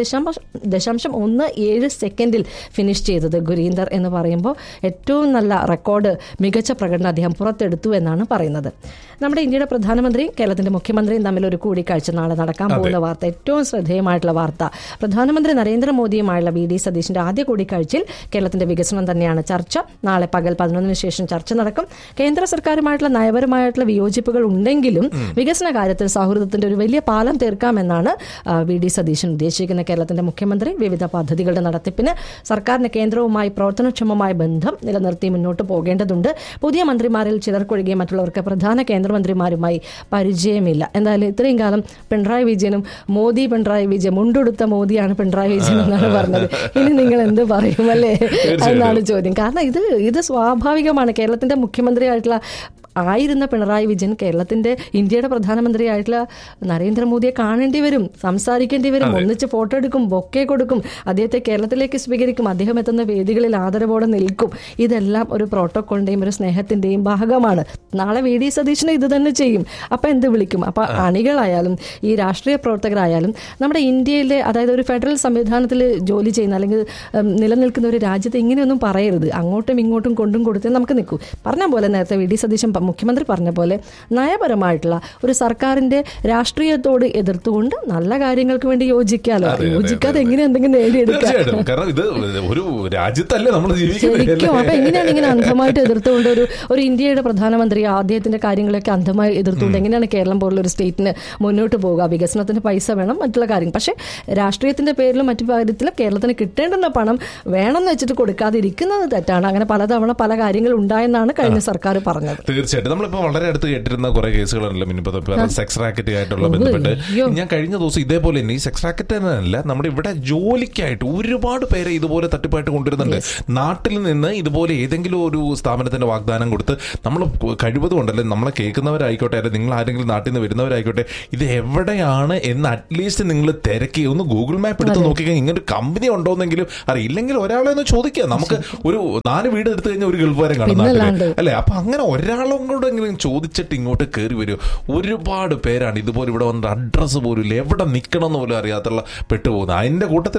10.17 സെക്കൻഡിൽ ഫിനിഷ് ചെയ്തത്. ഗുരീന്ദർ എന്ന് പറയുമ്പോൾ ഏറ്റവും നല്ല റെക്കോർഡ്, മികച്ച പ്രകടനം അദ്ദേഹം പുറത്തെടുത്തു എന്നാണ് പറയുന്നത്. നമ്മുടെ ഇന്ത്യയുടെ പ്രധാനമന്ത്രിയും കേരളത്തിന്റെ മുഖ്യമന്ത്രിയും തമ്മിൽ ഒരു കൂടിക്കാഴ്ച നാളെ നടക്കാൻ പോകുന്ന വാർത്ത, ഏറ്റവും ശ്രദ്ധേയമായിട്ടുള്ള വാർത്ത. പ്രധാനമന്ത്രി നരേന്ദ്രമോദിയുമായുള്ള വി.ഡി. സതീശിന്റെ ആദ്യ കൂടിക്കാഴ്ചയിൽ കേരളത്തിന്റെ വികസനം തന്നെയാണ് ചർച്ച. നാളെ പകൽ 11 ശേഷം ചർച്ച നടക്കും. കേന്ദ്ര സർക്കാരുമായിട്ടുള്ള നയപരമായിട്ടുള്ള വിയോജിപ്പുകൾ ഉണ്ടെങ്കിലും വികസന കാര്യത്തിൽ സൗഹൃദത്തിന്റെ ഒരു വലിയ പാലം തീർക്കാമെന്നാണ് വി.ഡി. സതീശൻ ഉദ്ദേശിക്കുന്ന കേരളത്തിന്റെ മുഖ്യമന്ത്രി. വിവിധ പദ്ധതികളുടെ നടത്തിപ്പിന് സർക്കാരിന് കേന്ദ്രവുമായി പ്രവർത്തനക്ഷമമായ ബന്ധം നിലനിർത്തി മുന്നോട്ട് പോകേണ്ടതുണ്ട്. പുതിയ മന്ത്രിമാരിൽ ചിലർക്കൊഴികെ മറ്റുള്ളവർക്ക് പ്രധാന കേന്ദ്രമന്ത്രിമാരുമായി പരിചയമില്ല. എന്തായാലും ഇത്രയും കാലം പിണറായി വിജയനും പിണറായി വിജയൻ മുണ്ടെടുത്ത മോദിയാണ് പിണറായി വിജയൻ എന്നാണ് പറഞ്ഞത്. ഇനി നിങ്ങൾ എന്ത് പറയുമല്ലേ എന്നാണ് ചോദ്യം. കാരണം ഇത് സ്വാഭാവികമാണ്. കേരളത്തിന്റെ മുഖ്യമന്ത്രിയായിട്ടുള്ള ആയിരുന്ന പിണറായി വിജയൻ ഇന്ത്യയുടെ പ്രധാനമന്ത്രിയായിട്ടുള്ള നരേന്ദ്രമോദിയെ കാണേണ്ടി വരും, സംസാരിക്കേണ്ടി വരും, ഒന്നിച്ച് ഫോട്ടോ എടുക്കും, ബൊക്കെ കൊടുക്കും, അദ്ദേഹത്തെ കേരളത്തിലേക്ക് സ്വീകരിക്കും, അദ്ദേഹം എത്തുന്ന വേദികളിൽ ആദരവോടെ നിൽക്കും. ഇതെല്ലാം ഒരു പ്രോട്ടോക്കോളിന്റെയും ഒരു സ്നേഹത്തിന്റെയും ഭാഗമാണ്. നാളെ വി.ഡി. സതീശന് ഇത് തന്നെ ചെയ്യും. അപ്പം എന്ത് വിളിക്കും? അപ്പം അണികളായാലും ഈ രാഷ്ട്രീയ പ്രവർത്തകരായാലും നമ്മുടെ ഇന്ത്യയിലെ, അതായത് ഒരു ഫെഡറൽ സംവിധാനത്തിൽ ജോലി ചെയ്യുന്ന അല്ലെങ്കിൽ നിലനിൽക്കുന്ന ഒരു രാജ്യത്ത് ഇങ്ങനെയൊന്നും പറയരുത്. അങ്ങോട്ടും ഇങ്ങോട്ടും കൊണ്ടും കൊടുത്തേ നമുക്ക് നിൽക്കൂ. പറഞ്ഞ പോലെ നേരത്തെ വി.ഡി. സതീശൻ മുഖ്യമന്ത്രി പറഞ്ഞ പോലെ നയപരമായിട്ടുള്ള ഒരു സർക്കാരിന്റെ രാഷ്ട്രീയത്തോട് എതിർത്തുകൊണ്ട് നല്ല കാര്യങ്ങൾക്ക് വേണ്ടി യോജിക്കാലോ. യോജിക്കാതെ എങ്ങനെ എന്തെങ്കിലും നേടിയെടുക്കാം? കാരണം ഇത് ഒരു രാജ്യത്തല്ലേ നമ്മൾ ജീവിക്കുന്നത്. ശരിക്കും അപ്പൊ എങ്ങനെയാണ് ഇങ്ങനെ അന്ധമായിട്ട് എതിർത്തുകൊണ്ട് ഒരു ഇന്ത്യയുടെ പ്രധാനമന്ത്രി അദ്ദേഹത്തിന്റെ കാര്യങ്ങളൊക്കെ അന്ധമായി എതിർത്തുകൊണ്ട് എങ്ങനെയാണ് കേരളം പോലുള്ള ഒരു സ്റ്റേറ്റിന് മുന്നോട്ട് പോകുക? വികസനത്തിന് പൈസ വേണം, മറ്റുള്ള കാര്യം. പക്ഷെ രാഷ്ട്രീയത്തിന്റെ പേരിലും മറ്റു കാര്യത്തിലും കേരളത്തിന് കിട്ടേണ്ടുന്ന പണം വേണമെന്ന് വെച്ചിട്ട് കൊടുക്കാതിരിക്കുന്നത് തെറ്റാണ്. അങ്ങനെ പലതവണ പല കാര്യങ്ങൾ ഉണ്ടായെന്നാണ് കഴിഞ്ഞ സർക്കാർ പറഞ്ഞത്. തീർച്ചയായിട്ടും നമ്മളിപ്പോൾ വളരെ അടുത്ത് കേട്ടിരുന്ന കുറെ കേസുകളാണല്ലോ മിനിപ്പോൾ സെക്സ് റാക്കറ്റ് ആയിട്ടുള്ള ബന്ധപ്പെട്ട്. ഞാൻ കഴിഞ്ഞ ദിവസം ഇതേപോലെ തന്നെ ഈ സെക്സ് റാക്കറ്റ് തന്നെയല്ല, നമ്മുടെ ഇവിടെ ജോലിക്കായിട്ട് ഒരുപാട് പേരെ ഇതുപോലെ തട്ടിപ്പായിട്ട് കൊണ്ടുവരുന്നുണ്ട്. നാട്ടിൽ നിന്ന് ഇതുപോലെ ഏതെങ്കിലും ഒരു സ്ഥാപനത്തിന്റെ വാഗ്ദാനം കൊടുത്ത് നമ്മൾ കഴിവതും ഉണ്ടല്ലേ, നമ്മളെ കേൾക്കുന്നവരായിക്കോട്ടെ, അല്ലെങ്കിൽ നിങ്ങൾ ആരെങ്കിലും നാട്ടിൽ നിന്ന് വരുന്നവരായിക്കോട്ടെ, ഇത് എവിടെയാണ് എന്ന് അറ്റ്ലീസ്റ്റ് നിങ്ങൾ തിരക്കി ഒന്ന് ഗൂഗിൾ മാപ്പ് എടുത്ത് നോക്കിക്കഴിഞ്ഞാൽ ഇങ്ങനെ ഒരു കമ്പനി ഉണ്ടോന്നെങ്കിലും അറിയില്ലെങ്കിൽ ഒരാളെ ഒന്ന് ചോദിക്കുക. നമുക്ക് ഒരു 4 വീട് എടുത്തു കഴിഞ്ഞാൽ ഒരു ഗൾഫുകാരൻ കാണും അല്ലേ? അപ്പൊ അങ്ങനെ ഒരാളും കൂടെ എങ്കിലും ചോദിച്ചിട്ട് ഇങ്ങോട്ട് കയറി വരും. ഒരുപാട് പേരാണ് ഇതുപോലെ ഇവിടെ വന്നിട്ട് അഡ്രസ്സ് പോലും ഇല്ല, എവിടെ നിൽക്കണം എന്ന് പോലും അറിയാത്തുള്ള പെട്ടുപോകുന്നത്. അതിന്റെ കൂട്ടത്തിലാണ് ഈ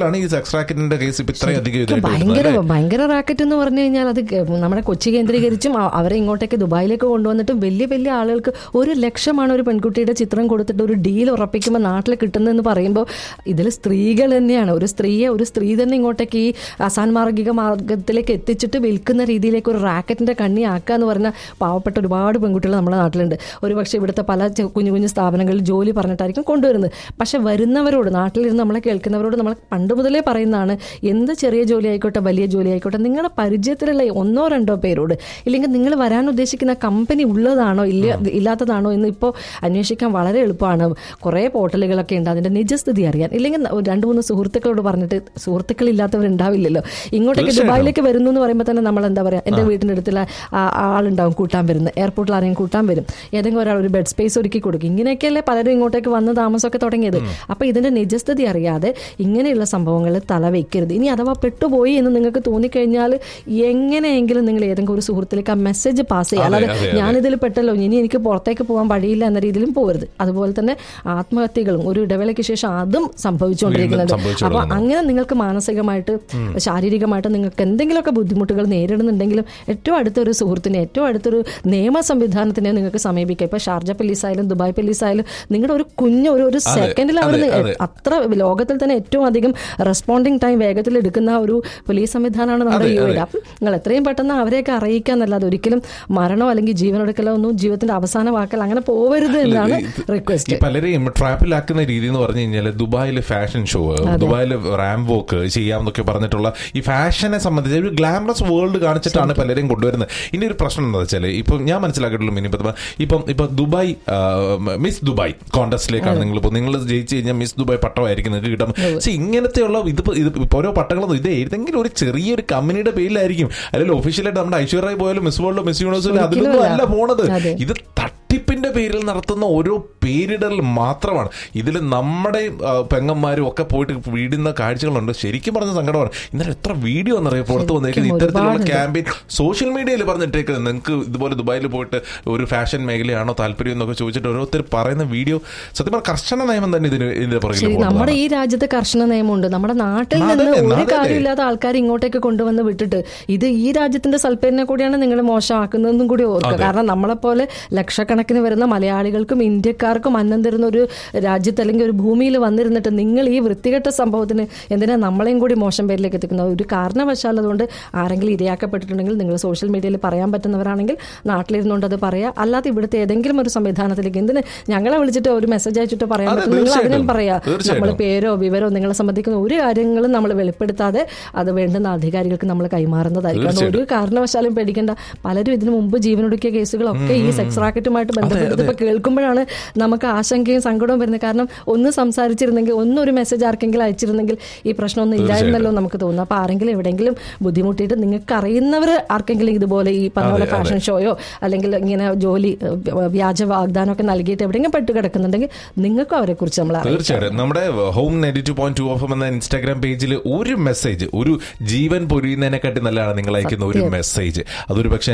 സെക്സ് റാക്കറ്റിന്റെ കേസ് ഇപ്പൊ ഇത്രയും അധികം ഭയങ്കര റാക്കറ്റ് എന്ന് പറഞ്ഞു കഴിഞ്ഞാൽ അത് നമ്മുടെ കൊച്ചി കേന്ദ്രീകരിച്ചും അവരെ ഇങ്ങോട്ടേക്ക് ദുബായിലേക്ക് കൊണ്ടുവന്നിട്ടും വലിയ വലിയ ആളുകൾക്ക് 1 ലക്ഷമാണ് ഒരു പെൺകുട്ടിയുടെ ചിത്രം കൊടുത്തിട്ട് ഒരു ഡീൽ ഉറപ്പിക്കുമ്പോൾ നാട്ടിൽ കിട്ടുന്നതെന്ന് പറയുമ്പോൾ ഇതിൽ സ്ത്രീകൾ തന്നെയാണ്. ഒരു സ്ത്രീ തന്നെ ഇങ്ങോട്ടേക്ക് ഈ അസാൻമാർഗിക മാർഗത്തിലേക്ക് എത്തിച്ചിട്ട് വിൽക്കുന്ന രീതിയിലേക്ക് ഒരു റാക്കറ്റിന്റെ കണ്ണി ആക്കുക എന്ന് പറഞ്ഞാൽ പാവപ്പെട്ട ഒരുപാട് പെൺകുട്ടികൾ നമ്മുടെ നാട്ടിലുണ്ട്. ഒരുപക്ഷെ ഇവിടുത്തെ പല കുഞ്ഞു കുഞ്ഞു സ്ഥാപനങ്ങളിൽ ജോലി പറഞ്ഞിട്ടായിരിക്കും കൊണ്ടുവരുന്നത്. പക്ഷെ വരുന്നവരോട്, നാട്ടിലിരുന്ന് നമ്മളെ കേൾക്കുന്നവരോട് നമ്മൾ പണ്ട് മുതലേ പറയുന്നതാണ്, എന്ത് ചെറിയ ജോലി ആയിക്കോട്ടെ വലിയ ജോലി ആയിക്കോട്ടെ, നിങ്ങളുടെ പരിചയത്തിലുള്ള 1-2 പേരോട്, ഇല്ലെങ്കിൽ നിങ്ങൾ വരാൻ ഉദ്ദേശിക്കുന്ന കമ്പനി ഉള്ളതാണോ ഇല്ലാത്തതാണോ എന്ന് ഇപ്പോൾ അന്വേഷിക്കാൻ വളരെ എളുപ്പമാണ്. കുറേ പോർട്ടലുകളൊക്കെ ഉണ്ട് അതിൻ്റെ നിജസ്ഥിതി അറിയാൻ. ഇല്ലെങ്കിൽ 2-3 സുഹൃത്തുക്കളോട് പറഞ്ഞിട്ട്, സുഹൃത്തുക്കളില്ലാത്തവരുണ്ടാവില്ലല്ലോ. ഇങ്ങോട്ടേക്ക് ദുബായിലേക്ക് വരുന്നു എന്ന് പറയുമ്പോൾ തന്നെ നമ്മൾ എന്താ പറയുക, എൻ്റെ വീട്ടിൻ്റെ അടുത്തുള്ള ആളുണ്ടാവും കൂട്ടാൻ വരുന്നത്, എയർപോർട്ടിൽ ആരെയും കൂട്ടാൻ വരും, ഏതെങ്കിലും ഒരാൾ ഒരു ബെഡ് സ്പേസ് ഒരുക്കി കൊടുക്കും. ഇങ്ങനെയൊക്കെയല്ലേ പലരും ഇങ്ങോട്ടേക്ക് വന്ന് താമസമൊക്കെ തുടങ്ങിയത്. അപ്പോൾ ഇതിൻ്റെ നിജസ്ഥിതി അറിയാതെ ഇങ്ങനെയുള്ള സംഭവങ്ങൾ തലവെക്കരുത്. ഇനി അഥവാ പെട്ടുപോയി എന്ന് നിങ്ങൾക്ക് തോന്നിക്കഴിഞ്ഞാൽ എങ്ങനെയെങ്കിലും നിങ്ങൾ ഏതെങ്കിലും ഒരു സുഹൃത്തിലേക്ക് ആ മെസ്സേജ് പാസ് ചെയ്യുക. അല്ലാതെ ഞാനിതിൽ പെട്ടല്ലോ ഇനി എനിക്ക് പുറത്തേക്ക് പോകാൻ വഴിയില്ല എന്ന രീതിയിലും പോകരുത്. അതുപോലെ തന്നെ ആത്മഹത്യകളും ഒരു ഇടവേളയ്ക്ക് ശേഷം അതും സംഭവിച്ചുകൊണ്ടിരിക്കുന്നുണ്ട്. അപ്പോൾ അങ്ങനെ നിങ്ങൾക്ക് മാനസികമായിട്ട് ശാരീരികമായിട്ട് നിങ്ങൾക്ക് എന്തെങ്കിലുമൊക്കെ ബുദ്ധിമുട്ടുകൾ നേരിടുന്നുണ്ടെങ്കിലും ഏറ്റവും അടുത്തൊരു സുഹൃത്തിനെ, ഏറ്റവും അടുത്തൊരു നിയമ സംവിധാനത്തിനെ നിങ്ങൾക്ക് സമീപിക്കാം. ഇപ്പോൾ ഷാർജ പോലീസായാലും ദുബായ് പോലീസായാലും നിങ്ങളുടെ ഒരു കുഞ്ഞ് ഒരു സെക്കൻഡിൽ അവർ അത്ര ലോകത്തിൽ തന്നെ ഏറ്റവും അധികം റെസ്പോണ്ടിങ് ടൈം വേഗത്തിൽ എടുക്കുന്ന ഒരു പോലീസ് സംവിധാനമാണ് നമ്മുടെ UAE. അപ്പം നിങ്ങൾ എത്രയും പെട്ടെന്ന് അവരെയൊക്കെ അറിയിക്കാന്നല്ലാതെ ഒരിക്കലും മരണോ അല്ലെങ്കിൽ ജീവനൊടുക്കലോ ഒന്നും ജീവിതത്തിന്റെ അവസാന വാക്കൽ അങ്ങനെ പോവരുത് എന്നാണ് റിക്വസ്റ്റ്. പലരെയും ട്രാപ്പിലാക്കുന്ന രീതി എന്ന് പറഞ്ഞു കഴിഞ്ഞാൽ ദുബായിലെ ഫാഷൻ ഷോ, ദുബായിലെ റാമ്പ് വോക്ക് ചെയ്യാമെന്നൊക്കെ പറഞ്ഞിട്ടുള്ള ഈ ഫാഷനെ സംബന്ധിച്ച് ഒരു ഗ്ലാമറസ് വേൾഡ് കാണിച്ചിട്ടാണ് പലരെയും കൊണ്ടുവരുന്നത്. ഇനി ഒരു പ്രശ്നം എന്താ വെച്ചാൽ ഇപ്പം ഞാൻ മനസ്സിലാക്കിയിട്ടുള്ളൂ ഇപ്പം ദുബായ് മിസ് ദുബായ് കോൺടെസ്റ്റിലേക്കാണ് നിങ്ങൾ ജയിച്ചു കഴിഞ്ഞാൽ മിസ് ദുബായ് പട്ടമായിരിക്കും നിങ്ങൾക്ക് കിട്ടാൻ. പക്ഷെ ഇങ്ങനത്തെയുള്ള ഇത് ഓരോ പട്ടങ്ങളൊന്നും ഇത് ഏതെങ്കിലും ഒരു ചെറിയൊരു കമ്പനിയുടെ പേരിലായിരിക്കും, അല്ലെങ്കിൽ ഒഫീഷ്യലായിട്ട് നമ്മുടെ ഐശ്വര്യ റായ് പോയാലും മിസ് വേൾഡോ മിസ് യൂണിവേഴ്സിലോ അതിലൊന്നും അല്ല പോണത്. ഇത് തട്ടിപ്പിന്റെ പേരിൽ നടത്തുന്ന ഓരോ പേരിടൽ മാത്രമാണ്. ഇതിൽ നമ്മുടെ പെങ്ങന്മാരും ഒക്കെ പോയിട്ട് വീടുന്ന കാഴ്ചകളുണ്ട്. ശരിക്കും പറഞ്ഞ സങ്കടമാണ്. ഇന്നലെ എത്ര വീഡിയോ എന്നറിയാം പുറത്ത് വന്നേക്കുന്നത് ഇത്തരത്തിലുള്ള ക്യാമ്പയിൻ സോഷ്യൽ മീഡിയയിൽ പറഞ്ഞിട്ടേക്കുന്നത്. നിങ്ങൾക്ക് ഇതുപോലെ ദുബായിൽ പോയിട്ട് ഒരു ഫാഷൻ മേഖലയാണോ താല്പര്യം എന്നൊക്കെ ചോദിച്ചിട്ട് ഓരോരുത്തർ പറയുന്ന വീഡിയോ സത്യം പറഞ്ഞാൽ കർശന നിയമം തന്നെ ഇതിന്റെ പുറകിൽ. നമ്മുടെ ഈ രാജ്യത്ത് കർശന നിയമമുണ്ട്. നമ്മുടെ നാട്ടിൽ നിന്ന് ഒരു കാര്യമില്ലാത്ത ആൾക്കാർ ഇങ്ങോട്ടേക്ക് കൊണ്ടുവന്ന് വിട്ടിട്ട് ഇത് ഈ രാജ്യത്തിന്റെ സൽപ്പേരിനെ കൂടിയാണ് നിങ്ങൾ മോശമാക്കുന്നതെന്നും കൂടി ഓർക്കുക. കാരണം നമ്മളെപ്പോലെ ലക്ഷക്കണക്കിന് വരുന്ന മലയാളികൾക്കും ഇന്ത്യക്കാർക്കും അന്നം തരുന്ന ഒരു രാജ്യത്ത് അല്ലെങ്കിൽ ഒരു ഭൂമിയിൽ വന്നിരുന്നിട്ട് നിങ്ങൾ ഈ വൃത്തികെട്ട സംഭവത്തിന് എന്തിനാ നമ്മളെയും കൂടി മോശം പേരിലേക്ക് എത്തിക്കുന്നത്? ഒരു കാരണവശാൽ അതുകൊണ്ട് ആരെങ്കിലും ഇരയാക്കപ്പെട്ടിട്ടുണ്ടെങ്കിൽ നിങ്ങൾ സോഷ്യൽ മീഡിയയിൽ പറയാൻ പറ്റുന്നവരാണെങ്കിൽ നാട്ടിലിരുന്നുകൊണ്ട് അത് പറയാം. അല്ലാതെ ഇവിടുത്തെ ഏതെങ്കിലും ഒരു സംവിധാനത്തിലേക്ക് എന്തിന് ഞങ്ങളെ വിളിച്ചിട്ട് ഒരു മെസ്സേജ് അയച്ചിട്ട് പറയാൻ പറ്റും? നിങ്ങൾ അതിനും പറയാം. നമ്മൾ പേരോ വിവരോ നിങ്ങളെ സംബന്ധിക്കുന്ന ഒരു കാര്യങ്ങളും നമ്മൾ വെളിപ്പെടുത്താതെ അത് വേണ്ടുന്ന അധികാരികൾക്ക് നമ്മൾ കൈമാറുന്നതായിരിക്കും. ഒരു കാരണവശാലും പേടിക്കേണ്ട. പലരും ഇതിനു മുമ്പ് ജീവനൊടുക്കിയ കേസുകളൊക്കെ ഈ സെക്സ് റാക്കറ്റുമായിട്ട് ബന്ധപ്പെട്ട് ഇപ്പൊ കേൾക്കുമ്പോഴാണ് നമുക്ക് ആശങ്കയും സങ്കടവും വരുന്നത്. കാരണം ഒന്ന് സംസാരിച്ചിരുന്നെങ്കിൽ, ഒന്നൊരു മെസ്സേജ് ആർക്കെങ്കിലും അയച്ചിരുന്നെങ്കിൽ ഈ പ്രശ്നമൊന്നും ഇല്ലായിരുന്നല്ലോ നമുക്ക് തോന്നുന്നു. അപ്പൊ ആരെങ്കിലും എവിടെയെങ്കിലും ബുദ്ധിമുട്ടിയിട്ട് നിങ്ങൾക്ക് അറിയുന്നവർ ആർക്കെങ്കിലും ഇതുപോലെ ഈ പറഞ്ഞ ഫാഷൻ ഷോയോ അല്ലെങ്കിൽ ഇങ്ങനെ ജോലി വ്യാജ വാഗ്ദാനമൊക്കെ നൽകിയിട്ട് എവിടെയെങ്കിലും പെട്ട് കിടക്കുന്നുണ്ടെങ്കിൽ നിങ്ങൾക്കും അവരെ കുറിച്ച് നമ്മൾ തീർച്ചയായിട്ടും നമ്മുടെ ഹോം 92.2 FM എന്ന ഇൻസ്റ്റാഗ്രാം പേജിൽ ഒരു മെസ്സേജ്, ഒരു ജീവൻ പൊരിയുന്നതിനെക്കാട്ടി നല്ലതാണ് നിങ്ങൾ അയക്കുന്ന ഒരു മെസ്സേജ്. അതൊരു പക്ഷേ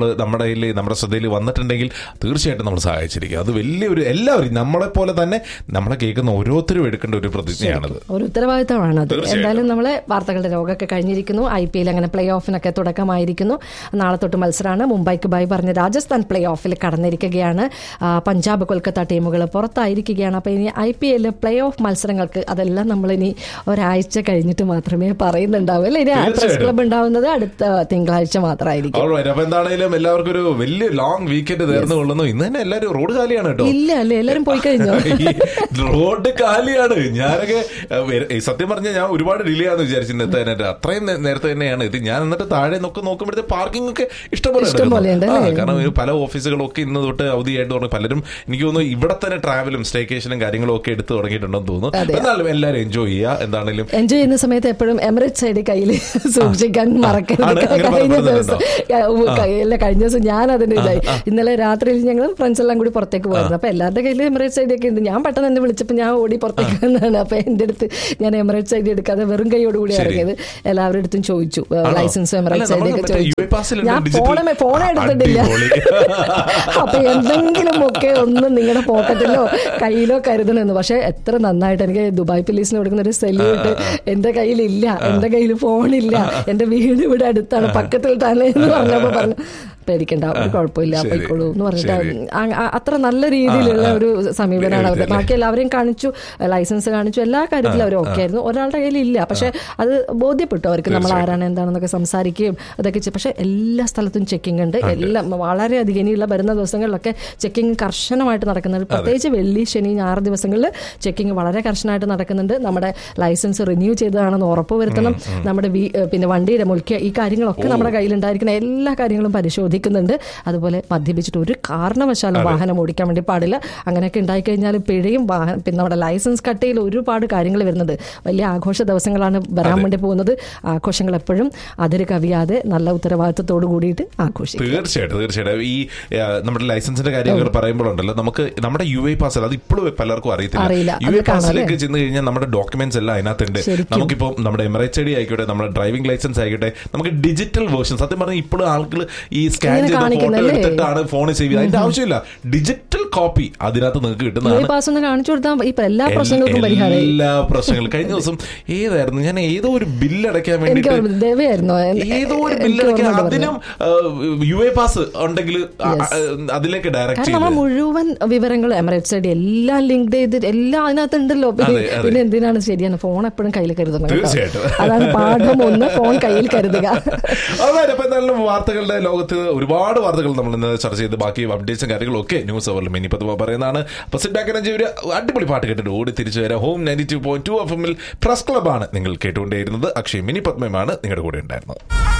നമ്മുടെ ശ്രദ്ധയിൽ വന്നിട്ടുണ്ടെങ്കിൽ തീർച്ചയായിട്ടും നമ്മൾ സഹായിച്ചിരിക്കും. അത് വലിയൊരു എല്ലാവരും നമ്മളെ പോലെ തന്നെ നമ്മളെ കേൾക്കുന്ന ഓരോരുത്തരും എടുക്കേണ്ട ഒരു പ്രതിജ്ഞയാണത്, ഒരു ഉത്തരവാദിത്തമാണത്. എന്തായാലും നമ്മളെ വാർത്തകളുടെ ലോകമൊക്കെ കഴിഞ്ഞിരിക്കുന്നു. IPL അങ്ങനെ പ്ലേ ഓഫിനൊക്കെ തുടക്കമായിരിക്കുന്നു. നാളെ തൊട്ട് മത്സരമാണ്. മുംബൈക്ക് ബൈ പറഞ്ഞ് രാജസ്ഥാൻ പ്ലേ ഓഫിൽ കടന്നിരിക്കുകയാണ്. പഞ്ചാബ് കൊൽക്കത്ത ടീമുകൾ പുറത്തായിരിക്കുകയാണ്. അപ്പോൾ ഇനി IPL പ്ലേ ഓഫ് മത്സരങ്ങൾക്ക് അതെല്ലാം നമ്മളിനി ഒരാഴ്ച കഴിഞ്ഞിട്ട് മാത്രമേ പറയുന്നുണ്ടാവൂ. അല്ലേ? ഇനി പ്രസ് ക്ലബ് ഉണ്ടാവുന്നത് അടുത്ത തിങ്കളാഴ്ച മാത്രമായിരിക്കും. അപ്പൊ എന്താണെങ്കിലും എല്ലാവർക്കും ഒരു വലിയ ലോങ് വീക്കെൻഡ് നേർന്നു കൊള്ളുന്നു. ഇന്ന് തന്നെ എല്ലാവരും റോഡ് കാലിയാണ് കേട്ടോ. ഇല്ല അല്ലേ? എല്ലാവരും പോയി കഴിഞ്ഞു. റോഡ് കാലിയാണ്. ഞാനൊക്കെ സത്യം പറഞ്ഞാൽ ഞാൻ ഒരുപാട് ഡിലേ ആണെന്ന് വിചാരിച്ചിരുന്നത്. അത്രയും നേരത്തെ തന്നെയാണ് ഇത്. ഞാൻ എന്നിട്ട് താഴെ നോക്കുമ്പോഴത്തെ പാർക്കിംഗ് ഒക്കെ ഇഷ്ടംപോലെ. കാരണം പല ഓഫീസുകളൊക്കെ ഇന്ന് തൊട്ട് അവധിയായിട്ട് തുടങ്ങി. പലരും എനിക്ക് തോന്നുന്നു ഇവിടെ തന്നെ ട്രാവലും സ്റ്റേക്കേഷനും കാര്യങ്ങളും ഒക്കെ എടുത്ത് തുടങ്ങിയിട്ടുണ്ടെന്ന് തോന്നുന്നു. എന്നാലും എല്ലാവരും എൻജോയ് ചെയ്യുക. എന്താണെങ്കിലും എൻജോയ് ചെയ്യുന്ന സമയത്ത് എപ്പോഴും എമിറേറ്റ്സ് സൈഡ് കയ്യിൽ സൂക്ഷിക്കാൻ മറക്കരുത്. കഴിഞ്ഞ ദിവസം ഞാൻ അതിന് ഇന്നലെ രാത്രിയിൽ ഞങ്ങൾ ഫ്രഞ്ച് ഫ്രണ്ട്സ് എല്ലാം കൂടി പുറത്തേക്ക് പോയിരുന്നു. അപ്പൊ എല്ലാവരുടെ കയ്യിൽ എമിറേറ്റ്സ് ഐഡി ഒക്കെ ഉണ്ട്. ഞാൻ പെട്ടെന്ന് എന്നെ വിളിച്ചപ്പോൾ ഞാൻ ഓടി പുറത്തേക്ക് വന്നതാണ്. അപ്പൊ എന്റെ അടുത്ത് ഞാൻ എമിറേറ്റ്സ് ഐഡി എടുക്കാതെ വെറും കൈയോട് കൂടി ഇറങ്ങിയത്. എല്ലാവരുടെ അടുത്തും ചോദിച്ചു ലൈസൻസ് എമിറേറ്റ്സ് ഐഡി ഒക്കെ ചോദിച്ചു. ഞാൻ ഫോണേ എടുത്തിട്ടില്ല. അപ്പൊ എന്തെങ്കിലും ഒക്കെ ഒന്ന് നിങ്ങളുടെ പോക്കറ്റിലോ കയ്യിലോ കരുതണമെന്ന്. പക്ഷെ എത്ര നന്നായിട്ട് എനിക്ക് ദുബായ് പോലീസിന് കൊടുക്കുന്ന ഒരു സല്യൂട്ട് എന്റെ കയ്യിലില്ല. എന്റെ കയ്യിൽ ഫോണില്ല, എന്റെ വീട് ഇവിടെ അടുത്താണ്, പക്കത്തിൽ തന്നെ എന്ന് പറഞ്ഞപ്പോ പറഞ്ഞു പേടിക്കണ്ട, ഒരു കുഴപ്പമില്ല, പോയിക്കോളൂ എന്ന് പറഞ്ഞിട്ട് അത്ര നല്ല രീതിയിലുള്ള ഒരു സമീപനമാണ് അവരുടെ. ബാക്കി എല്ലാവരെയും കാണിച്ചു, ലൈസൻസ് കാണിച്ചു, എല്ലാ കാര്യത്തിലും അവർ ഓക്കെ ആയിരുന്നു. ഒരാളുടെ കയ്യിൽ ഇല്ല. പക്ഷെ അത് ബോധ്യപ്പെട്ടു അവർക്ക് നമ്മൾ ആരാണ് എന്താണെന്നൊക്കെ സംസാരിക്കുകയും അതൊക്കെ. പക്ഷെ എല്ലാ സ്ഥലത്തും ചെക്കിംഗ് ഉണ്ട്. എല്ലാം വളരെയധികം ഇനിയുള്ള വരുന്ന ദിവസങ്ങളിലൊക്കെ ചെക്കിംഗ് കർശനമായിട്ട് നടക്കുന്നുണ്ട്. പ്രത്യേകിച്ച് വെള്ളി, ശനി, ഞായർ ദിവസങ്ങളിൽ ചെക്കിംഗ് വളരെ കർശനമായിട്ട് നടക്കുന്നുണ്ട്. നമ്മുടെ ലൈസൻസ് റിന്യൂ ചെയ്തതാണെന്ന് ഉറപ്പുവരുത്തണം. നമ്മുടെ പിന്നെ വണ്ടിയുടെ മുൽക്ക് ഈ കാര്യങ്ങളൊക്കെ നമ്മുടെ കയ്യിലുണ്ടായിരിക്കുന്ന എല്ലാ കാര്യങ്ങളും പരിശോധിക്കുന്നുണ്ട്. അതുപോലെ മദ്യപിച്ചിട്ട് ഒരു കാരണവശാലും വാഹനം ഓടിക്കാൻ വേണ്ടി പാടില്ല. അങ്ങനെയൊക്കെ ഉണ്ടായിക്കഴിഞ്ഞാൽ പിഴയും പിന്നെ നമ്മുടെ ലൈസൻസ് കട്ടയിൽ ഒരുപാട് കാര്യങ്ങൾ വരുന്നുണ്ട്. വലിയ ആഘോഷ ദിവസങ്ങളാണ് വരാൻ വേണ്ടി പോകുന്നത്. ആഘോഷങ്ങൾ എപ്പോഴും അതിര് കവിയാതെ നല്ല ഉത്തരവാദിത്തത്തോട് കൂടിയിട്ട് ആഘോഷിക്കും. തീർച്ചയായിട്ടും ഈ നമ്മുടെ ലൈസൻസിന്റെ കാര്യങ്ങൾ പറയുമ്പോഴുണ്ടല്ലോ, നമുക്ക് നമ്മുടെ UAE പാസ് അത് ഇപ്പോഴും പലർക്കും അറിയത്തില്ല. UAE പാസിലേക്ക് ചെന്ന് കഴിഞ്ഞാൽ നമ്മുടെ ഡോക്യുമെന്റ്സ് എല്ലാം അതിനകത്തുണ്ട്. നമുക്കിപ്പോൾ നമ്മുടെ എമിറേറ്റ്സ് ഐഡി ആയിക്കോട്ടെ, നമ്മുടെ ഡ്രൈവിംഗ് ലൈസൻസ് ആയിക്കോട്ടെ, നമുക്ക് ഡിജിറ്റൽ വേർഷൻ. സത്യം പറഞ്ഞാൽ ഇപ്പോഴും ആളുകൾ ഈ സ്കാൻ ചെയ്ത ഫോട്ടോ എടുത്തിട്ടാണ് ഫോൺ സേവ് ചെയ്ത്. അതിന്റെ ആവശ്യമില്ല, ഡിജിറ്റൽ കോപ്പി അതിനകത്ത് നിങ്ങൾക്ക് കിട്ടുന്നതാണ്. കാണിച്ചു കൊടുത്താൽ എല്ലാ പ്രശ്നങ്ങൾക്കും പരിഹാരം. എല്ലാ പ്രശ്നങ്ങളും. കഴിഞ്ഞ ദിവസം ഏതായിരുന്നു, ഞാൻ ഏതോ ഒരു ബില്ല് അടയ്ക്കാൻ വേണ്ടിട്ട് ഏതോ ഒരു ബില്ല് അടയ്ക്കാൻ, അതിനും UAE പാസ് ഉണ്ടെങ്കിൽ അതിലേക്ക് ഡയറക്റ്റ് നമ്മൾ മുഴുവൻ വിവരങ്ങൾ എമിറേറ്റ്സ് ഐഡി എല്ലാം ലിങ്ക് ചെയ്ത് എല്ലാം അതിനകത്ത് ഉണ്ടല്ലോ. പിന്നെ എന്തിനാണ്, ശരിയാണ്, ഫോൺ എപ്പോഴും കയ്യിൽ കരുതണം. അതാണ് പാഠം ഒന്ന്, ഫോൺ കയ്യിൽ കരുതുക. അതായത് ഇപ്പൊ എന്തായാലും വാർത്തകളുടെ ലോകത്ത് ഒരുപാട് വാർത്തകൾ നമ്മൾ ഇന്ന് ചർച്ച ചെയ്ത് ബാക്കി അപ്ഡേറ്റ്സും കാര്യങ്ങളും ഒക്കെ ന്യൂസ് അവറിൽ മിനിപ്പത്ത് പറയുന്നതാണ്. അപ്പൊ സിറ്റ് ബാക്ക് എനർജി ഒരു അടിപൊളി പാട്ട് കേട്ടിട്ട് ഓടി തിരിച്ചു വരാം. ഹോം 92.2 FM പ്രസ് ക്ലബാണ് നിങ്ങൾ കേട്ടുകൊണ്ടേയിരുന്നത്. അക്ഷയ് മിനി പത്മയാണ് നിങ്ങളുടെ കൂടെ ഉണ്ടായിരുന്നത്.